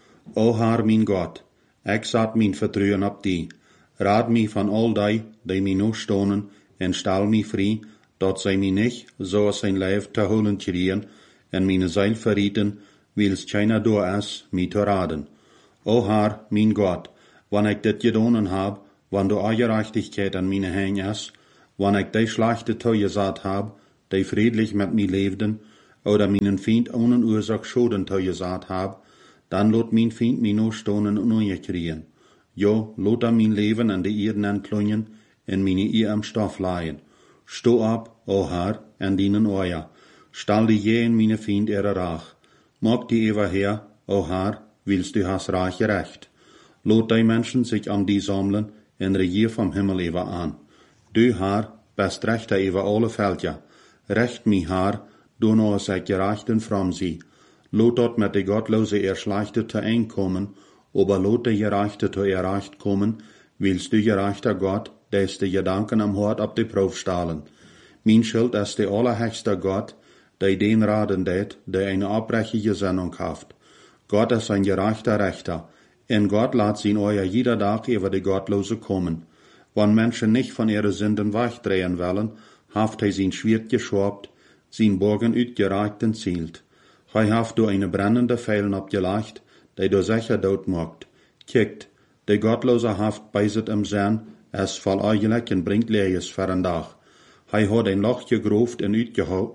O Herr, mein Gott, ich sat mein Vertrauen ab die. Rat mich von all die mich noch stonen, en stall mich frei, dat sie mich nicht, so als ein Leib zu holen kriegen, en meine Seil verrieten, wils keiner da ist, mich zu raten. O Herr, mein Gott, wann ich dit gedonen hab, wann du a Gerechtigkeit an meine Hängen ist, wann ich die schlechte toegesagt hab, die friedlich mit mir lebden, oder meinen Feind ohne Ursache Schoden toegesagt hab, dann lot mein Feind mich nur stonen und ungekriegen. Jo, lot er mein Leben an die Erden entklungen, en meine Ehe am Stoff leihen. Sto ab, o Herr, en dienen Euer. Stall die je in meine Feind ihre Rach. Mag die Ewa her, o Herr, willst du hast reiche Recht. Lot die Menschen sich an die sammeln, en regier vom Himmel Ewa an. Du, Herr, best rechter Ewa alle Völker. Recht mi, Herr, du no seid gerechten from sie. Lot dort mit de Gottlose erschleichte te einkommen, aber lot de Gerechte te erreicht kommen, willst du gerechter Gott, des de Gedanken am Hort ab de Proef stahlen. Mein Schild ist de allerhöchste Gott, der den raden det, der eine abbrechige Sendung haft. Gott ist ein gerechter Rechter, en Gott lässt sin euer jeder Tag über de Gottlose kommen. Wann Menschen nicht von ihren Sünden wegdrehen wollen, haft er sin Schwert geschobt, sin Bogen utgereicht zielt. Hij haft du eine brennende Pfeilen abgelegt, der du sicher dort mogt. Kijkt, de Gottlose haft beiset im Sinn, es fall eigentlich en bringt Lees für een Dag. Hij hat ein Loch gegroft en uitgeholt.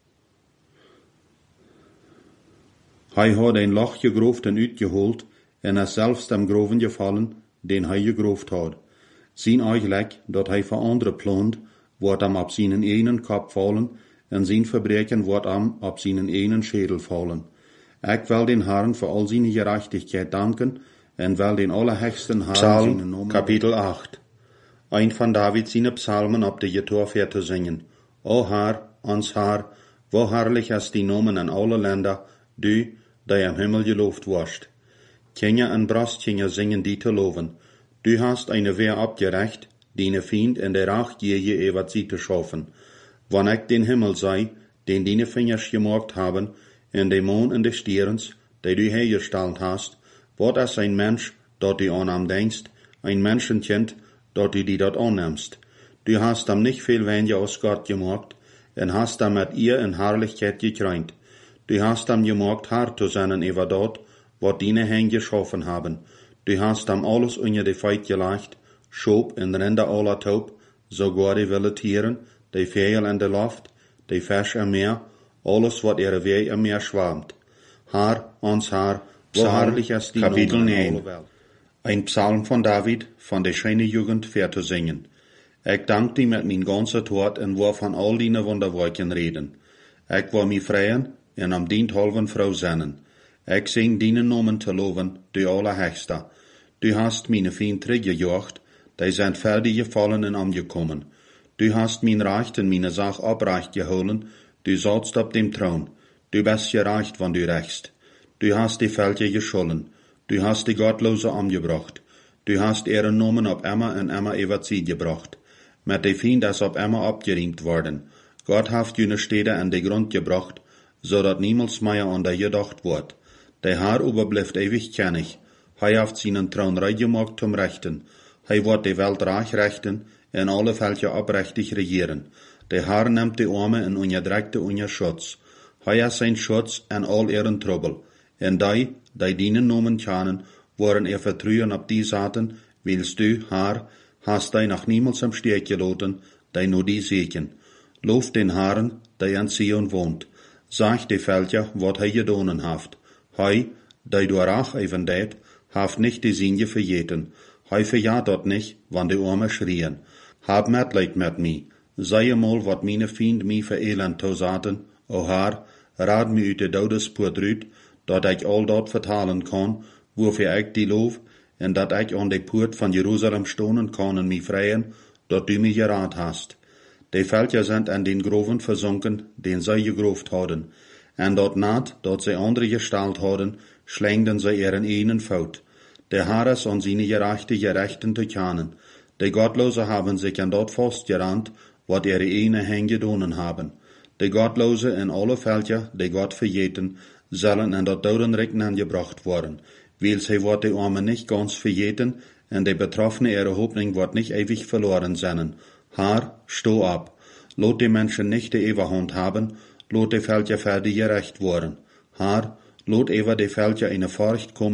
Hij had een Loch gegroft en uitgeholt, en is selbst dem Groven gefallen, den hij gegroft had. Zijn eigenlijk, dat hij voor andere plont, wordt am op zijn einen Kopf vallen, en zijn Verbrechen wordt am op zijn einen Schädel fallen. Ik wil den Herrn voor al zijn Gerechtigkeit danken, en wil den allerhöchsten Herrn Psalm, Namen. Kapitel 8. Ein von David seine Psalmen ab de Getorferte singen. O Herr, ons Herr, wo herrlich ist die Nomen an alle Länder, du, der am Himmel gelobt warst. Kinder en Brastkinder singen die te loven. Du hast eine Wehr abgerecht, deine Feind in der Rachgier ewig sie zu schaffen. Wann ich den Himmel sei, den deine Fingers gemacht haben, in de Mond und de Stierens, die du hergestellt hast, wird es ein Mensch, dort du an am denkst, ein Menschenkind, dort du die dort annimmst. Du hast am nicht viel weniger aus Gott gemacht, und hast am mit ihr in Herrlichkeit gekrönt. Du hast am gemacht, hart zu sein über dort, wat deine Hände geschaffen haben. Du hast am alles unter de Feit gelegt, Schob und Rinder aller Taub, sogar die wilde Tieren, die Vögel in der Luft, die Fisch im Meer, alles wat ihre Weh im Meer schwammt. Herr, ons Herr, wo herrlich ist die Kapitel Nomen in 9. alle Welt. Ein Psalm von David, von der schöne Jugend für zu singen. Ich dank dir mit mein ganzer Tod und war von all deine Wunderwerken reden. Ich war mi freien und am dient halben Frau sennen. Ich sing deinen Namen zu loben, du Allerhöchster. Du hast meine Feind zurückgejocht, die sind fertig gefallen und angekommen. Du hast mein Recht und meine Sach abrecht geholen, du saßt auf dem Thron. Du bist gerecht, wann du rächst. Du hast die Völker geschollen. Du hast die Gottlose angebracht. Du hast ihren Namen ab immer und immer über sie gebracht. Mit de Feind ist ab immer abgeriemt worden. Gott haft jene Städte an de Grund gebracht, so dat niemals mehr an der gedacht wird. Der Herr überbleibt ewig kennig. Hij haft seinen Thron reich gemacht zum Rechten. Hij wird die Welt reich rechten und alle Völker abrechtig regieren. Der Herr nimmt die Arme und unterdrückte unter Schutz. Hij ist sein Schutz in all ihren Trouble. Und die deinen Namen kennen, waren ihr Vertrauen ab die Saten, willst du, Herr, hast dei nach niemals am Steg gelaten, dei nur die segen. Lof den Herrn, der an Zion wohnt. Sag die Völker, wat hij gedonen haft. Hij, der du rach even det, haft nicht die Sinje verjeten. Hij verjaht dort nicht, wann die Arme schrien. Hab Mitleid mit mi. Sei mal, wat meine Fiend mi verelend to saten. O Herr, raad mi uit de Todespoor druut, dat ik al dat vertalen kan, wofür ik die loof, en dat ik aan de poort van Jerusalem stonen kan en mi vrijen, dat du mi geraad hast. De Völker sind an den Groven versunken, den zij gegroft hadden, en dat naad, dat zij andere gestalt hadden, schlängden zij ihren einen Fout. Der Herr ist an seine Gerechten zu kennen. De Gottlose haben sich an dort festgerannt, wat ihre eine Hände gedonen haben. De Gottlose in alle Völker, die Gott verjeten, sollen in dat Dodenrechten angebracht worden, weil sie wird die Armen nicht ganz verjeten, und die Betroffene ihre Hoffnung wird nicht ewig verloren sein. Herr, sto ab. Lot die Menschen nicht die Ewigkeit haben, lot die Völker fertig gerecht worden. Herr, lot ewer die Völker in Furcht kommen,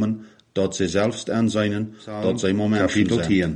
dort sie selbst anseinen, dort sie Momente sind.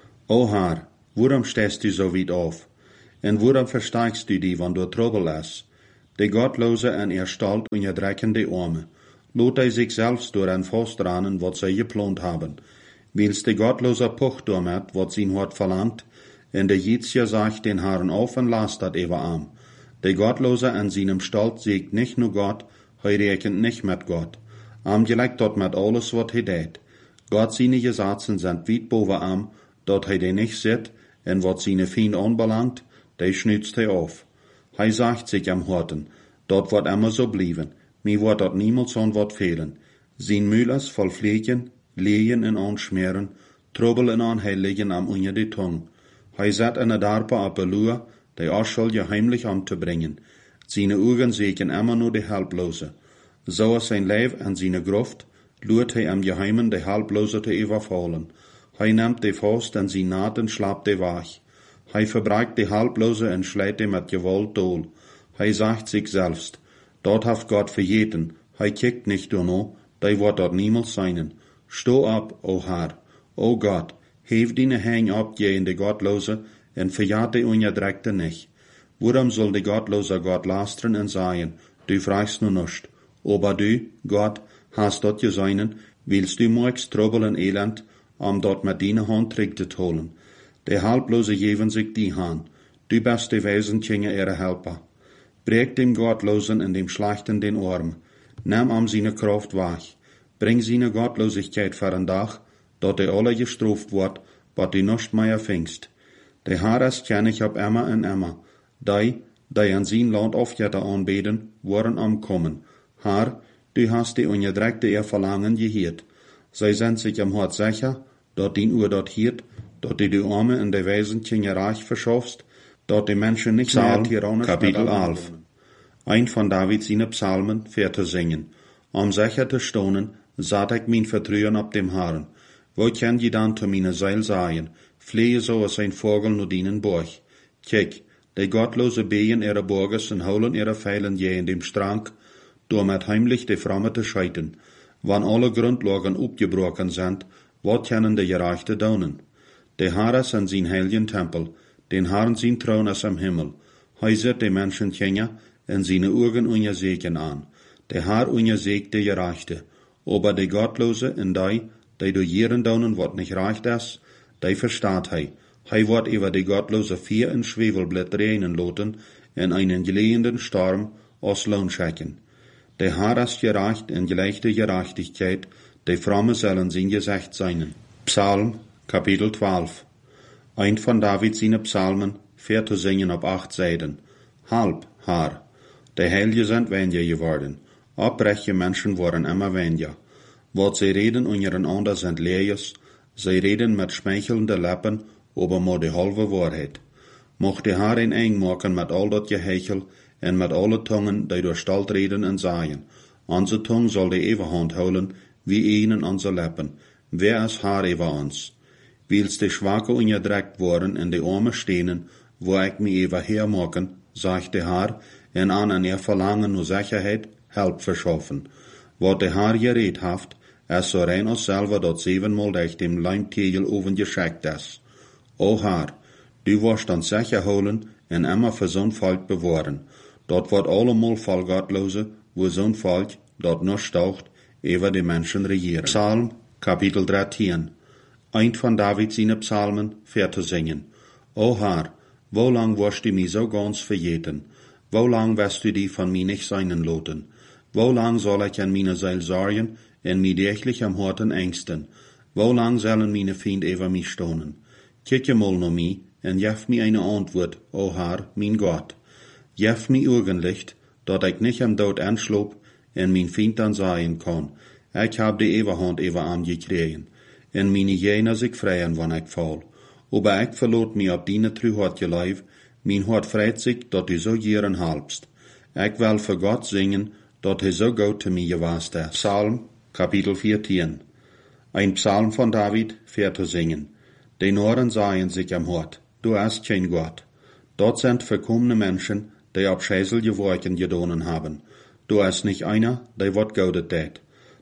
O Herr, warum stehst du so weit auf? Und warum versteigst du die, wenn du Trouble hast? Die Gottlose an ihr Stalt und ihr dreckende Arme. Lot er sich selbst durch ein Fastranen, was sie geplant haben. Wils die Gottlose Pucht damit, was sie hat verlangt, und der Jitzja sagt den Herrn auf und lasst dat über arm. Der Gottlose an seinem Stalt siegt nicht nur Gott, rechnet nicht mit Gott. Gleich dort mit alles, was tät. Gott seine Gesetze sind weit boven am, dort den nicht sieht, und was seine Feind anbelangt, der schnützt auf. Sagt sich am Horten, dort wird immer so blieben, mir wird dort niemals an wat fehlen. Sein Müllers voll Pflegen, Lehen in anschmieren, Trouble in anheiligen am unter die Tung. Set in der Darpa ab Belua, die Aschol je heimlich anzubringen. Seine Augen sehen immer nur die Halblose. So ist sein Leib an seine Gruft, lurt am Geheimen die Halblose zu überfallen. Nimmt die Faust an sie naht und schlappt die wach. Verbreicht die Halblose und schlägt mit Gewalt dohl. Sagt sich selbst, dort haft Gott verjeten. Kickt nicht no, die wird dort niemals seinen. Steh ab, o Herr, o Gott, hef deine Hänge ab, je in die Gottlose, und verjagt die Unjerdreckte nicht. Warum soll die Gottlose Gott lastern und sagen, du fragst nur nicht. Aber du, Gott, hast dort geseinen, willst du morgens Trouble und Elend, dort mit deiner Hand trägt zu holen. Die Halblose geben sich die Hand. Du bist die Wesenkinder ihre Helper. Brech dem Gottlosen in dem Schlechten den Arm. Nimm seine Kraft wach. Bring seine Gottlosigkeit vor den Dach, dort die alle gestraft wird, wat du nicht mehr fingst. Die Herres kenn ich ab immer und immer. Die an sein Land Aufjätter anbeten, waren am Kommen. Herr, du hast die Unjerdreckte ihr Verlangen gehört. Sie sind sich am Hort sicher, dort die Uhr dort hiert, dort die Arme in der Wesenkinder Reich verschaffst, dort die Menschen nicht mehr tyrannisch Kapitel 11. Ein von Davids seine Psalmen fährt zu singen. Sicher zu stonen, satt ich mein Vertrauen ab dem Herrn. Wo kann je dann zu meine Seil sagen, flehe so als ein Vogel nur dienen Borg. Kijk, die gottlose Behen ihrer Burgers und holen ihre Pfeilen je in dem Strang, door mit heimlich die Framme zu scheiten. Wann alle Grundlagen abgebrochen sind, wat können die Gerechte daunen? Der Herr ist in sein heiligen Tempel, den Herrn sein Thron ist am Himmel. Sieht die Menschen Kinder in seine Augen unser Segen an. Der Herr unser Segen die Gerechte. Aber die Gottlose in die du jeren daunen wat nicht reicht ist, die versteht wird über die Gottlose 4 in Schwefelblatt reinen loten, in einen gelehenden Sturm aus Lohn schicken. Der Herr ist gerecht in geleichte Gerechtigkeit, die Fromme sollen sein Gesicht sein. Psalm, Kapitel 12. Ein von Davids seine Psalmen, fährt zu singen auf 8 Seiten. Halb, Herr, die Heilige sind weniger geworden, abbreche Menschen wurden immer weniger. Wat sie reden und ihren Ander sind Leers, sie reden mit schmeichelnden Lippen, aber nur die halbe Wahrheit. Mocht die Herr ihn eng machen mit all dat Gehechel und mit alle Tungen, die durch Stalt reden und sagen. Unsere Tung soll die Ewerhand holen, wie ihnen unsere Lippen. Wer ist Herr über uns? Wils die Schwache ungedreckt worden in die Arme stehen, wo ich mich über hermachen, sagt der Herr, und an ihr Verlangen nur Sicherheit, Help verschaffen. Wat der Herr geredet haft, es so rein aus selber dort 7-mal durch dem Leimtegel oven geschickt ist. O Herr, du wirst uns sicher holen und immer für so'n Volk bewahren. Dort wird allemal voll Gottlose, wo so'n Volk dort noch staucht, über die Menschen regieren. Psalm, Kapitel 13. Ein von Davids seine Psalmen fährt zu singen. O Herr, wo lang wirst du mich so ganz verjeten? Wo lang wirst du die von mir nicht seinen loten? Wo lang soll ich an meine Seele sorgen, en mich täglich am Horten ängsten? Wo lang sollen meine Feinde über mich stonen? Kicke mal no mich, en jef mir eine Antwort, o Herr, mein Gott. Jef mir Augenlicht, dort ich nicht am Tod anschlob, en mein Feind dann sagen kann. Ich hab die Ewerhand über am gekriegen, en meine Jener sich freien, wann ich fall. Aber ich verlot mir ab deine Trühort geleif, mein Hort freit sich, dort du so jieren halbst. Ich will für Gott singen, dort er so gut zu mir gewast ist. Psalm, Kapitel 14. Ein Psalm von David, fährt zu singen. Die Noren sagen sich am Hort, du hast kein Gott. Dort sind verkommene Menschen, die ab Schäsel Geworken gedonen haben. Du hast nicht einer, der wat Gaudet tät.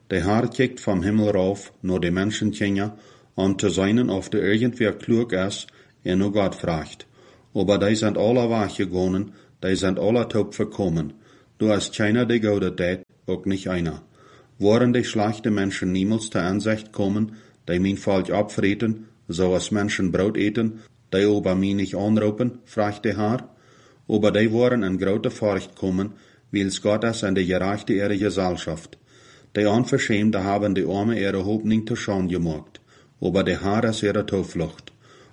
Der Herr kijkt vom Himmel rauf, nur die Menschenkinderen, te seinen, of de irgendwer klug is, en nur Gott fragt. Aber die sind alle weggegangen, die sind alle taub verkommen. Du hast keiner, der Gott tät, auch nicht einer. Waren die schlechte Menschen niemals zur Ansicht kommen, die mein Volk abfreten, so als Menschen Brot eten, die aber mich nicht anrufen, fragt der Herr. Aber die waren in große Furcht kommen, weil's Gott ist an die gerechte ihre Gesellschaft. Die Unverschämte haben die Arme ihre Hoffnung zu Schande gemacht, aber der Herr ist ihre Zuflucht.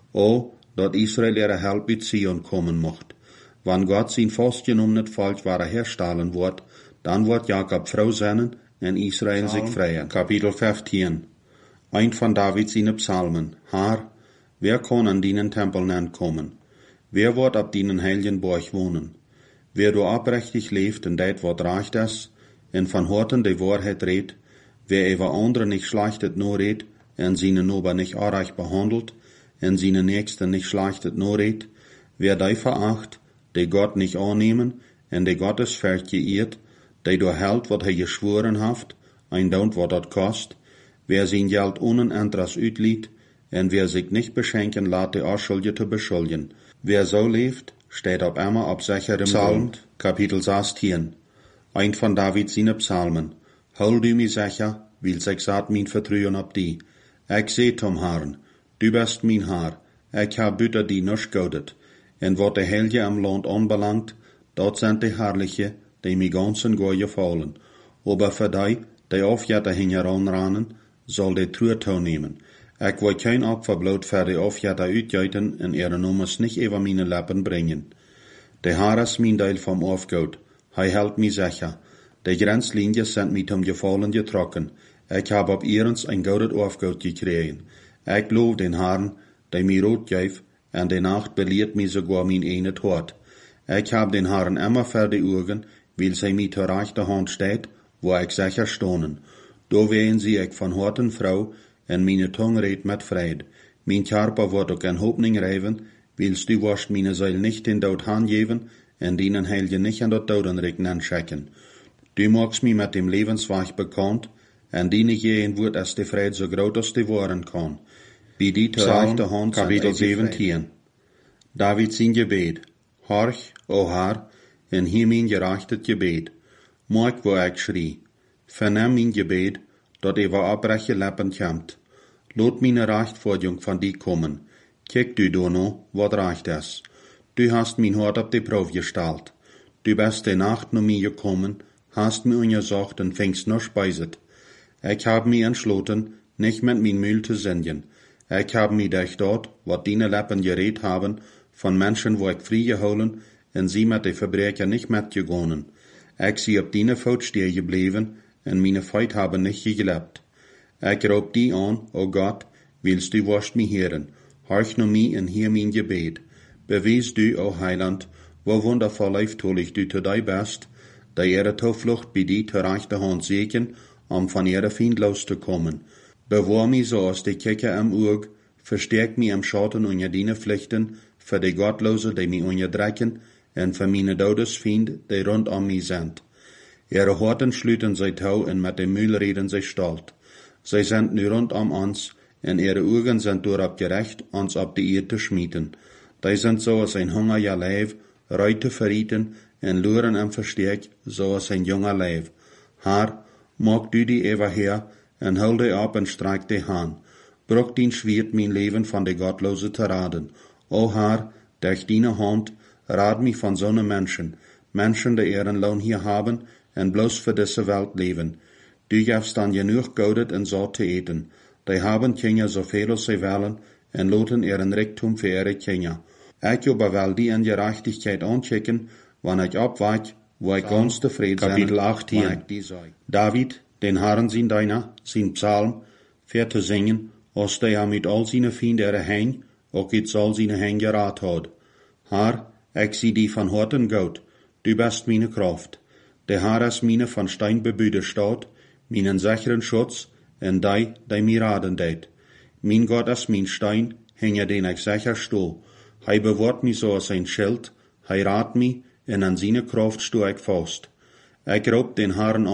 O, dat Israel ihre Help mit Zion kommen mocht. Wann Gott sein festgenommenes Volk herstellen wird, dann wird Jakob froh sein en Israel sich freien. Kapitel 15. Ein von Davids seine Psalmen. Herr, wer kann an deinen Tempel kommen? Wer wird ab deinen heiligen Burg wohnen? Wer du abrechtig lebt und dat wat recht ist, en van Horten die Wahrheit redt, wer über andere nicht schlechtet nur redt, en seine Nober nicht unrecht behandelt, en seine Nächsten nicht schlechtet nur redt, wer die veracht, die Gott nicht annehmen, en die Gottes Feld geirrt, die du hält, wat er geschworen haft, ein Daunt, wat dat kost, wer sein Geld ohne Interesse utliet, en wer sich nicht beschenken lässt, die Unschuldige beschuldigen. Wer so lebt, steht auf einmal auf sicherem Psalm, Kapitel 16. Ein von Davids seine Psalmen. Hol du mich sicher, weil sich satt mein Vertrauen auf die. Ich seh zum Herrn, du bist mein Herr, ich hab büter die nicht gaudet. En wat de Helge am Land anbelangt, dort sind die Herrliche, die mi ganzen Goy gefallen. Aber für die aufjätter hingeranrannen, soll die Truhe nehmen. Ich will kein Opferblut für die aufjätter utgeiten en ihre Nummers nicht über meine Lippen bringen. Der Herr ist mein Teil vom Aufgut, hij hält mich sicher. Die Grenzlinien sind mit dem Gefallen getrokken. Ich hab ab ihrens ein gutes Aufgut gekriegt. Ich lob den Herrn, der mir Rot gäf, en die Nacht belehrt mich sogar mein eine Tod. Ich hab den Herrn immer für die Augen, weil sie mir zur rechten Hand steht, wo ich sicher stohnen. Da wehen sie ich von Horten Frau, en meine Tongue redt mit Fried. Mein Körper wird auch in Hoffnung reiven, weil's du wirst meine Seele nicht in Tod hangeben, en deinen Heiligen nicht an der Totenreck anschicken. Du machst mich mit dem Lebensweg bekannt, en die nicht gehen wird, als die Fried so groß als die waren kann. Wie die zur rechten Hand Kapitel 17. David sein Gebet. Horch, o Herr, en hier mein gerechtes Gebet. Morg, wo ich schrie. Vernimm mein Gebet, dat über abbreche Lippen kommt. Lot meine Rechtforderung von dir kommen. Kijk du no, wat recht ist. Du hast mein Hort auf die Probe gestellt. Du bist die Nacht nur mir gekommen, hast mir untersucht und fängst noch speiset. Ich hab mich entschlossen, nicht mit mein Müll zu singen. Ich hab mich durch dort, wat deine Lippen geredet haben, von Menschen, wo ich frei geholen, und sie mit den Verbrecher nicht mitgegangen. Ich sie auf deine Fuß stehen geblieben, und meine Feinde haben nicht gelebt. Ich raub die an, o Gott, willst du wirst mich hören. Horch nur mich und hear mein Gebet. Beweis du, o Heiland, wo wundervoll leiftolig du zu dir bist, da ihre Zuflucht bei dir zur rechten Hand segen, von ihrer Feind loszukommen. Bewahr mich so aus die Kicker am Auge, verstärk mich am Schatten unter deine Pflichten, für die Gottlose, die mich unterdrücken, und für meine Todesfeinde, die rund um mich sind. Ihre Horten schlüten sie tau und mit dem Müll reden sie stolz. Sie sind nu rund um uns, und ihre Augen sind durchab gerecht, uns ab die Erde zu schmieden. Die sind so als ein Hunger ja Leib, Reute verrieten, und luren am Verstärk, so als ein junger Leib. Herr, mag du die Eva her, und hol die ab und streik die Hand. Bruch dein Schwert mein Leben von der Gottlose zu raden. O Herr, durch deine Hand, rad mich von so ne Menschen, die ihren Lohn hier haben, und bloß für diese Welt leben. Du gibst dann genug Goudet und so zu eten. Die haben Kinder so viel als sie wollen, und loten ihren Reichtum für ihre Kinder. Ich aber will die in Gerechtigkeit anschicken, wann ich abweich, wo ich ganz zufrieden bin. Kapitel 18. David, den Herrn sein Deiner, sein Psalm, fährt zu singen, als der mit all seine Feinde heim, auch jetzt all seine Heim gerat hat. Herr, ich sieh die von Horten Gott, du bist meine Kraft. Der Herr ist meine von Stein bebühte Stadt, meinen sicheren Schutz, und die mir raden deit. Mein Gott ist mein Stein, hinter den ich sicher steh. Hei bewahrt mich so als ein Schild, hei rat mich, und an seine Kraft steh ich fast. Ich raub den Herrn an,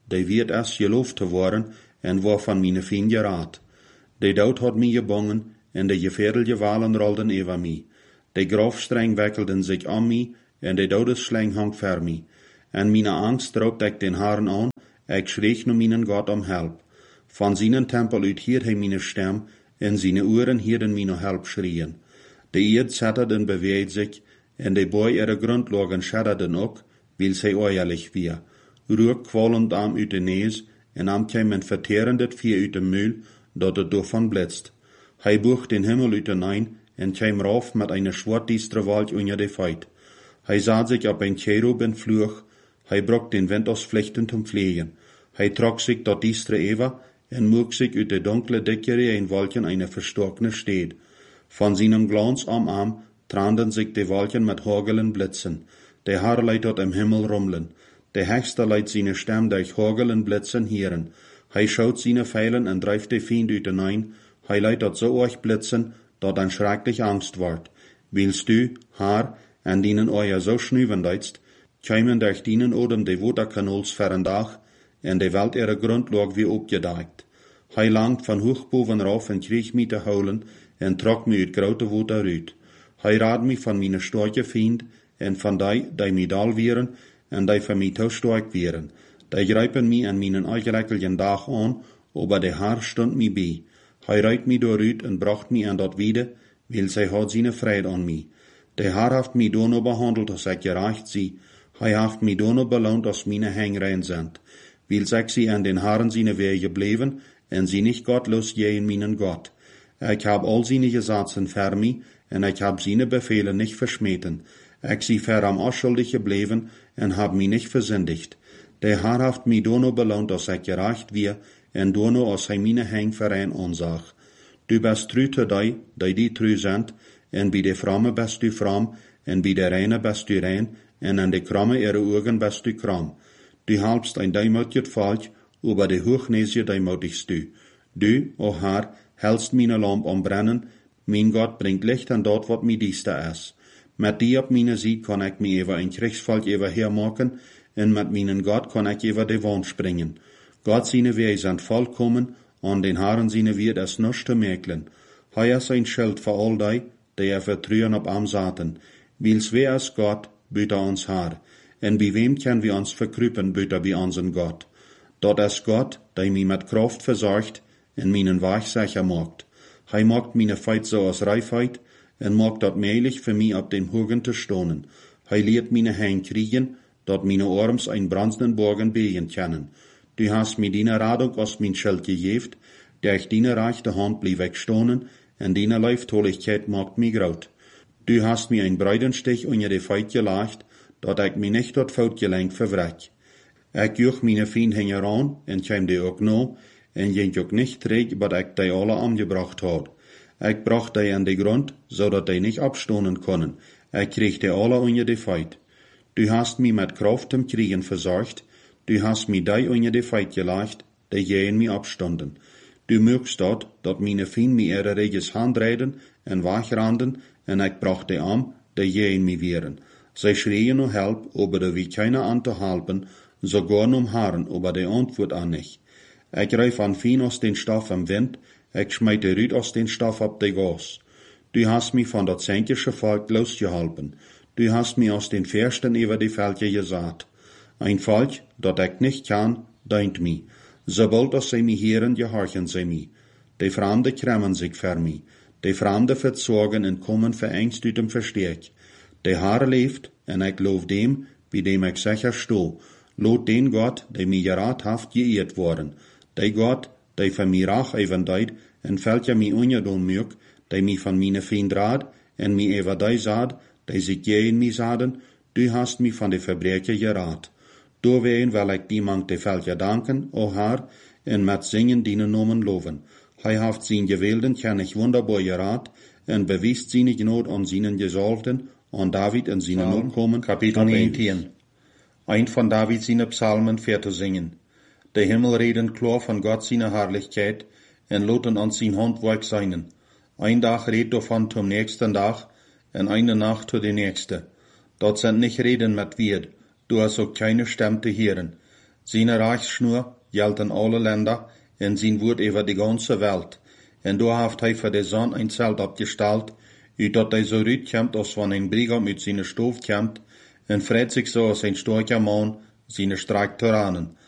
die wird erst geloofd te worden, en waarvan mijn vriend geraad. De dood had mij gebongen, en de gefährliche Walen rolden over mij. De grofstreng wekkelden zich om mij, en de dodesslang hangt ver mij. En mijn angst droogde ik den haren aan, ik schreeg naar mijn God om help. Van zijn tempel uit hield hij mijn stem, en zijn oren hielden mij help schreien. De eerd zetterde beweegt zich, en de boy ihre grondlagen schadderden ook, weil zij oorlijk weer. Rook kwallend am uit de neus, en am kwam een verterendet vier uit de muil, dat het doorvan blitzt. Hij boog den Himmel uit de nein, en kwam rauf met een schwartdiestere Wald onder de feit. Hij zat zich op een cherub en vloog, hij brok den wind als vlechten te vliegen. Hij trok zich tot diestre Eva, en moog zich uit de donkle dikkere een wolken eine verstockene steed. Van seinem glans am arm tranden sich de wolken met hagelen blitzen. De Haar leidt tot im Himmel rummelen. De Hechster leidt seine stem durch hagelen blitzen hieren. Hij schaut seine Pfeilen en drijft de Fiend uit de nein. Hij leidt tot so euch blitzen, dat een schrecklich Angst wordt. Willst du, Haar, en dienen euer so schnuvendeitst, kämen durch dienen odem de Waterkanols verrendag, en de Welt ihre Grundlag wie opgedijkt. Hij langt van hoog boven rauf en kreeg mij te houden, en trok mij uit grote water uit. Hij raad mij van mijn sterke vriend, en van die mij dal wieren, en die van mij te sterk wieren. Die grijpen mij aan mijn uitgerekkeljen dag aan, aber de Haar stond mij bij. Hij reidt mij dooruit en bracht mij aan dat wiede, weil zij had zijn vrede aan mij. De Haar heeft mij dono behandeld als ik gerecht zie. Hij heeft mij dono beloond als mijn hengrein zijn. Weil zij sie aan den Haaren zijn wege bleven, en sie nicht gottlos gehen meinen Gott. Ich hab all seine Gesetze ver mij, en ich hab seine Befehle nicht verschmeten. Ich sie ver am unschuldig gebleven, en hab mich nicht versündigt. Der Herr haft mich dono belohnt, als ich gerecht wir, en dono als hij meine Heng verein onzag. Du bist true te die true sind, en bij de fromme bist du fromm, en bij de reine bist du rein, en aan de kromme ihre Augen bist du krom. Du halbst ein deimutiget Volk, aber de hoogneesje deimotigst du. Du, o Herr, hältst meine Lamp am brennen, mein Gott bringt Licht an dort, wat mi diester is. Met die op meine Sieg kan ik mi over een Kriegsvolk over hermaken, en met meinen Gott kan ik over de wand springen. Gott seine Wege sind vollkommen, an den Haaren seine wird es nichts te merken. Hij is ein Schild voor all die vertrouwen op am zaten. Wils wer is Gott, buiten ons Haar, en bij wem können wir ons verkruipen buiten bij onzen Gott. Dat is Gott, die mij met kracht verzorgt, en meinen Weg sicher macht. Hij macht meine Feit so als Reifheit, en macht dat möglich für mich op den Hogen te stonen. Hij leert meine Hände kriegen, dat meine Arms ein brandenden Borgen begen können. Du hast mir deine Radung aus mein Schild gegeben, durch deine rechte Hand blieb ich stonen, en deine Leiftoligkeit macht mich graut. Du hast mir ein Breidenstich unter die Feit gelegt, dat ich mich nicht dort Foutgelenk verwreck. Ich juch meine Fiend hänger an, en käm die ook no, en jent ook nicht träg, wat ich die alle angebracht had. Ich bracht die an die Grund, so dat die nicht abstonen können. Ich krieg die alle unter die Feit. Du hast mich mit Kraft zum Kriegen versorgt, du hast mich die unter die Feit gelegt, die gehen mich abstonden. Du mögst dat meine Fiend mir ihre Reges handreiden en wegranden, en ich bracht die am, die gehen mich wehren. Sie schreien um Help, aber da wie keiner an zu helpen, sogar um Haaren, aber die Antwort an nicht. Ich reif an Fien aus den Stoff am Wind, ich schmeite Rüd aus den Stoff ab de Gas. Du hast mich von dat zänkische Volk losgehalten. Du hast mich aus den Färsten über die Völker gesagt. Ein Volk, dat ich nicht kann, deint mich. Sobald als sie mich hören, gehorchen sie mich. Die Fremde kremmen sich für mich. Die Fremde verzogen en kommen verängst uit dem Versteck. Die Haar leeft, en ik loof dem, wie dem ik sicher sto. Lot den Gott, der mir gerat haft, geehrt worden. Die Gott, der von mir rach even deid, en welcher mi ungedon mög, der mi von meine Fiend raad, en mi over die saad, der sich gegen mi saden, du hast mi von de Verbrecher gerat. Doorween wil ik die mank de veltje danken, o Haar, en met zingen dienen nomen loven. Hij heeft zijn gewählten kennig wunderbar gerat, en bewiest seine Gnade an seinen Gesalbten, an David en seine Nachkommen. Kapitel 19. Ein von David seine Psalmen für zu singen. Der Himmel reden klar von Gott seine Herrlichkeit, en loten an sein Handwerk seinen. Ein Tag redet davon zum nächsten Tag, en eine Nacht zu der nächste. Dort sind nicht Reden mit Wied, du hast auch keine Stimme zu hören. Seine Reichsschnur geldt in alle Länder en sein Wort über die ganze Welt. En da haft hij für de Sonn ein Zelt abgestellt, dat hij so rütkommt, als wann ein Brigam mit seine Stof kommt, en freut sich so als ein starker Mann, seine Streiktyrannen.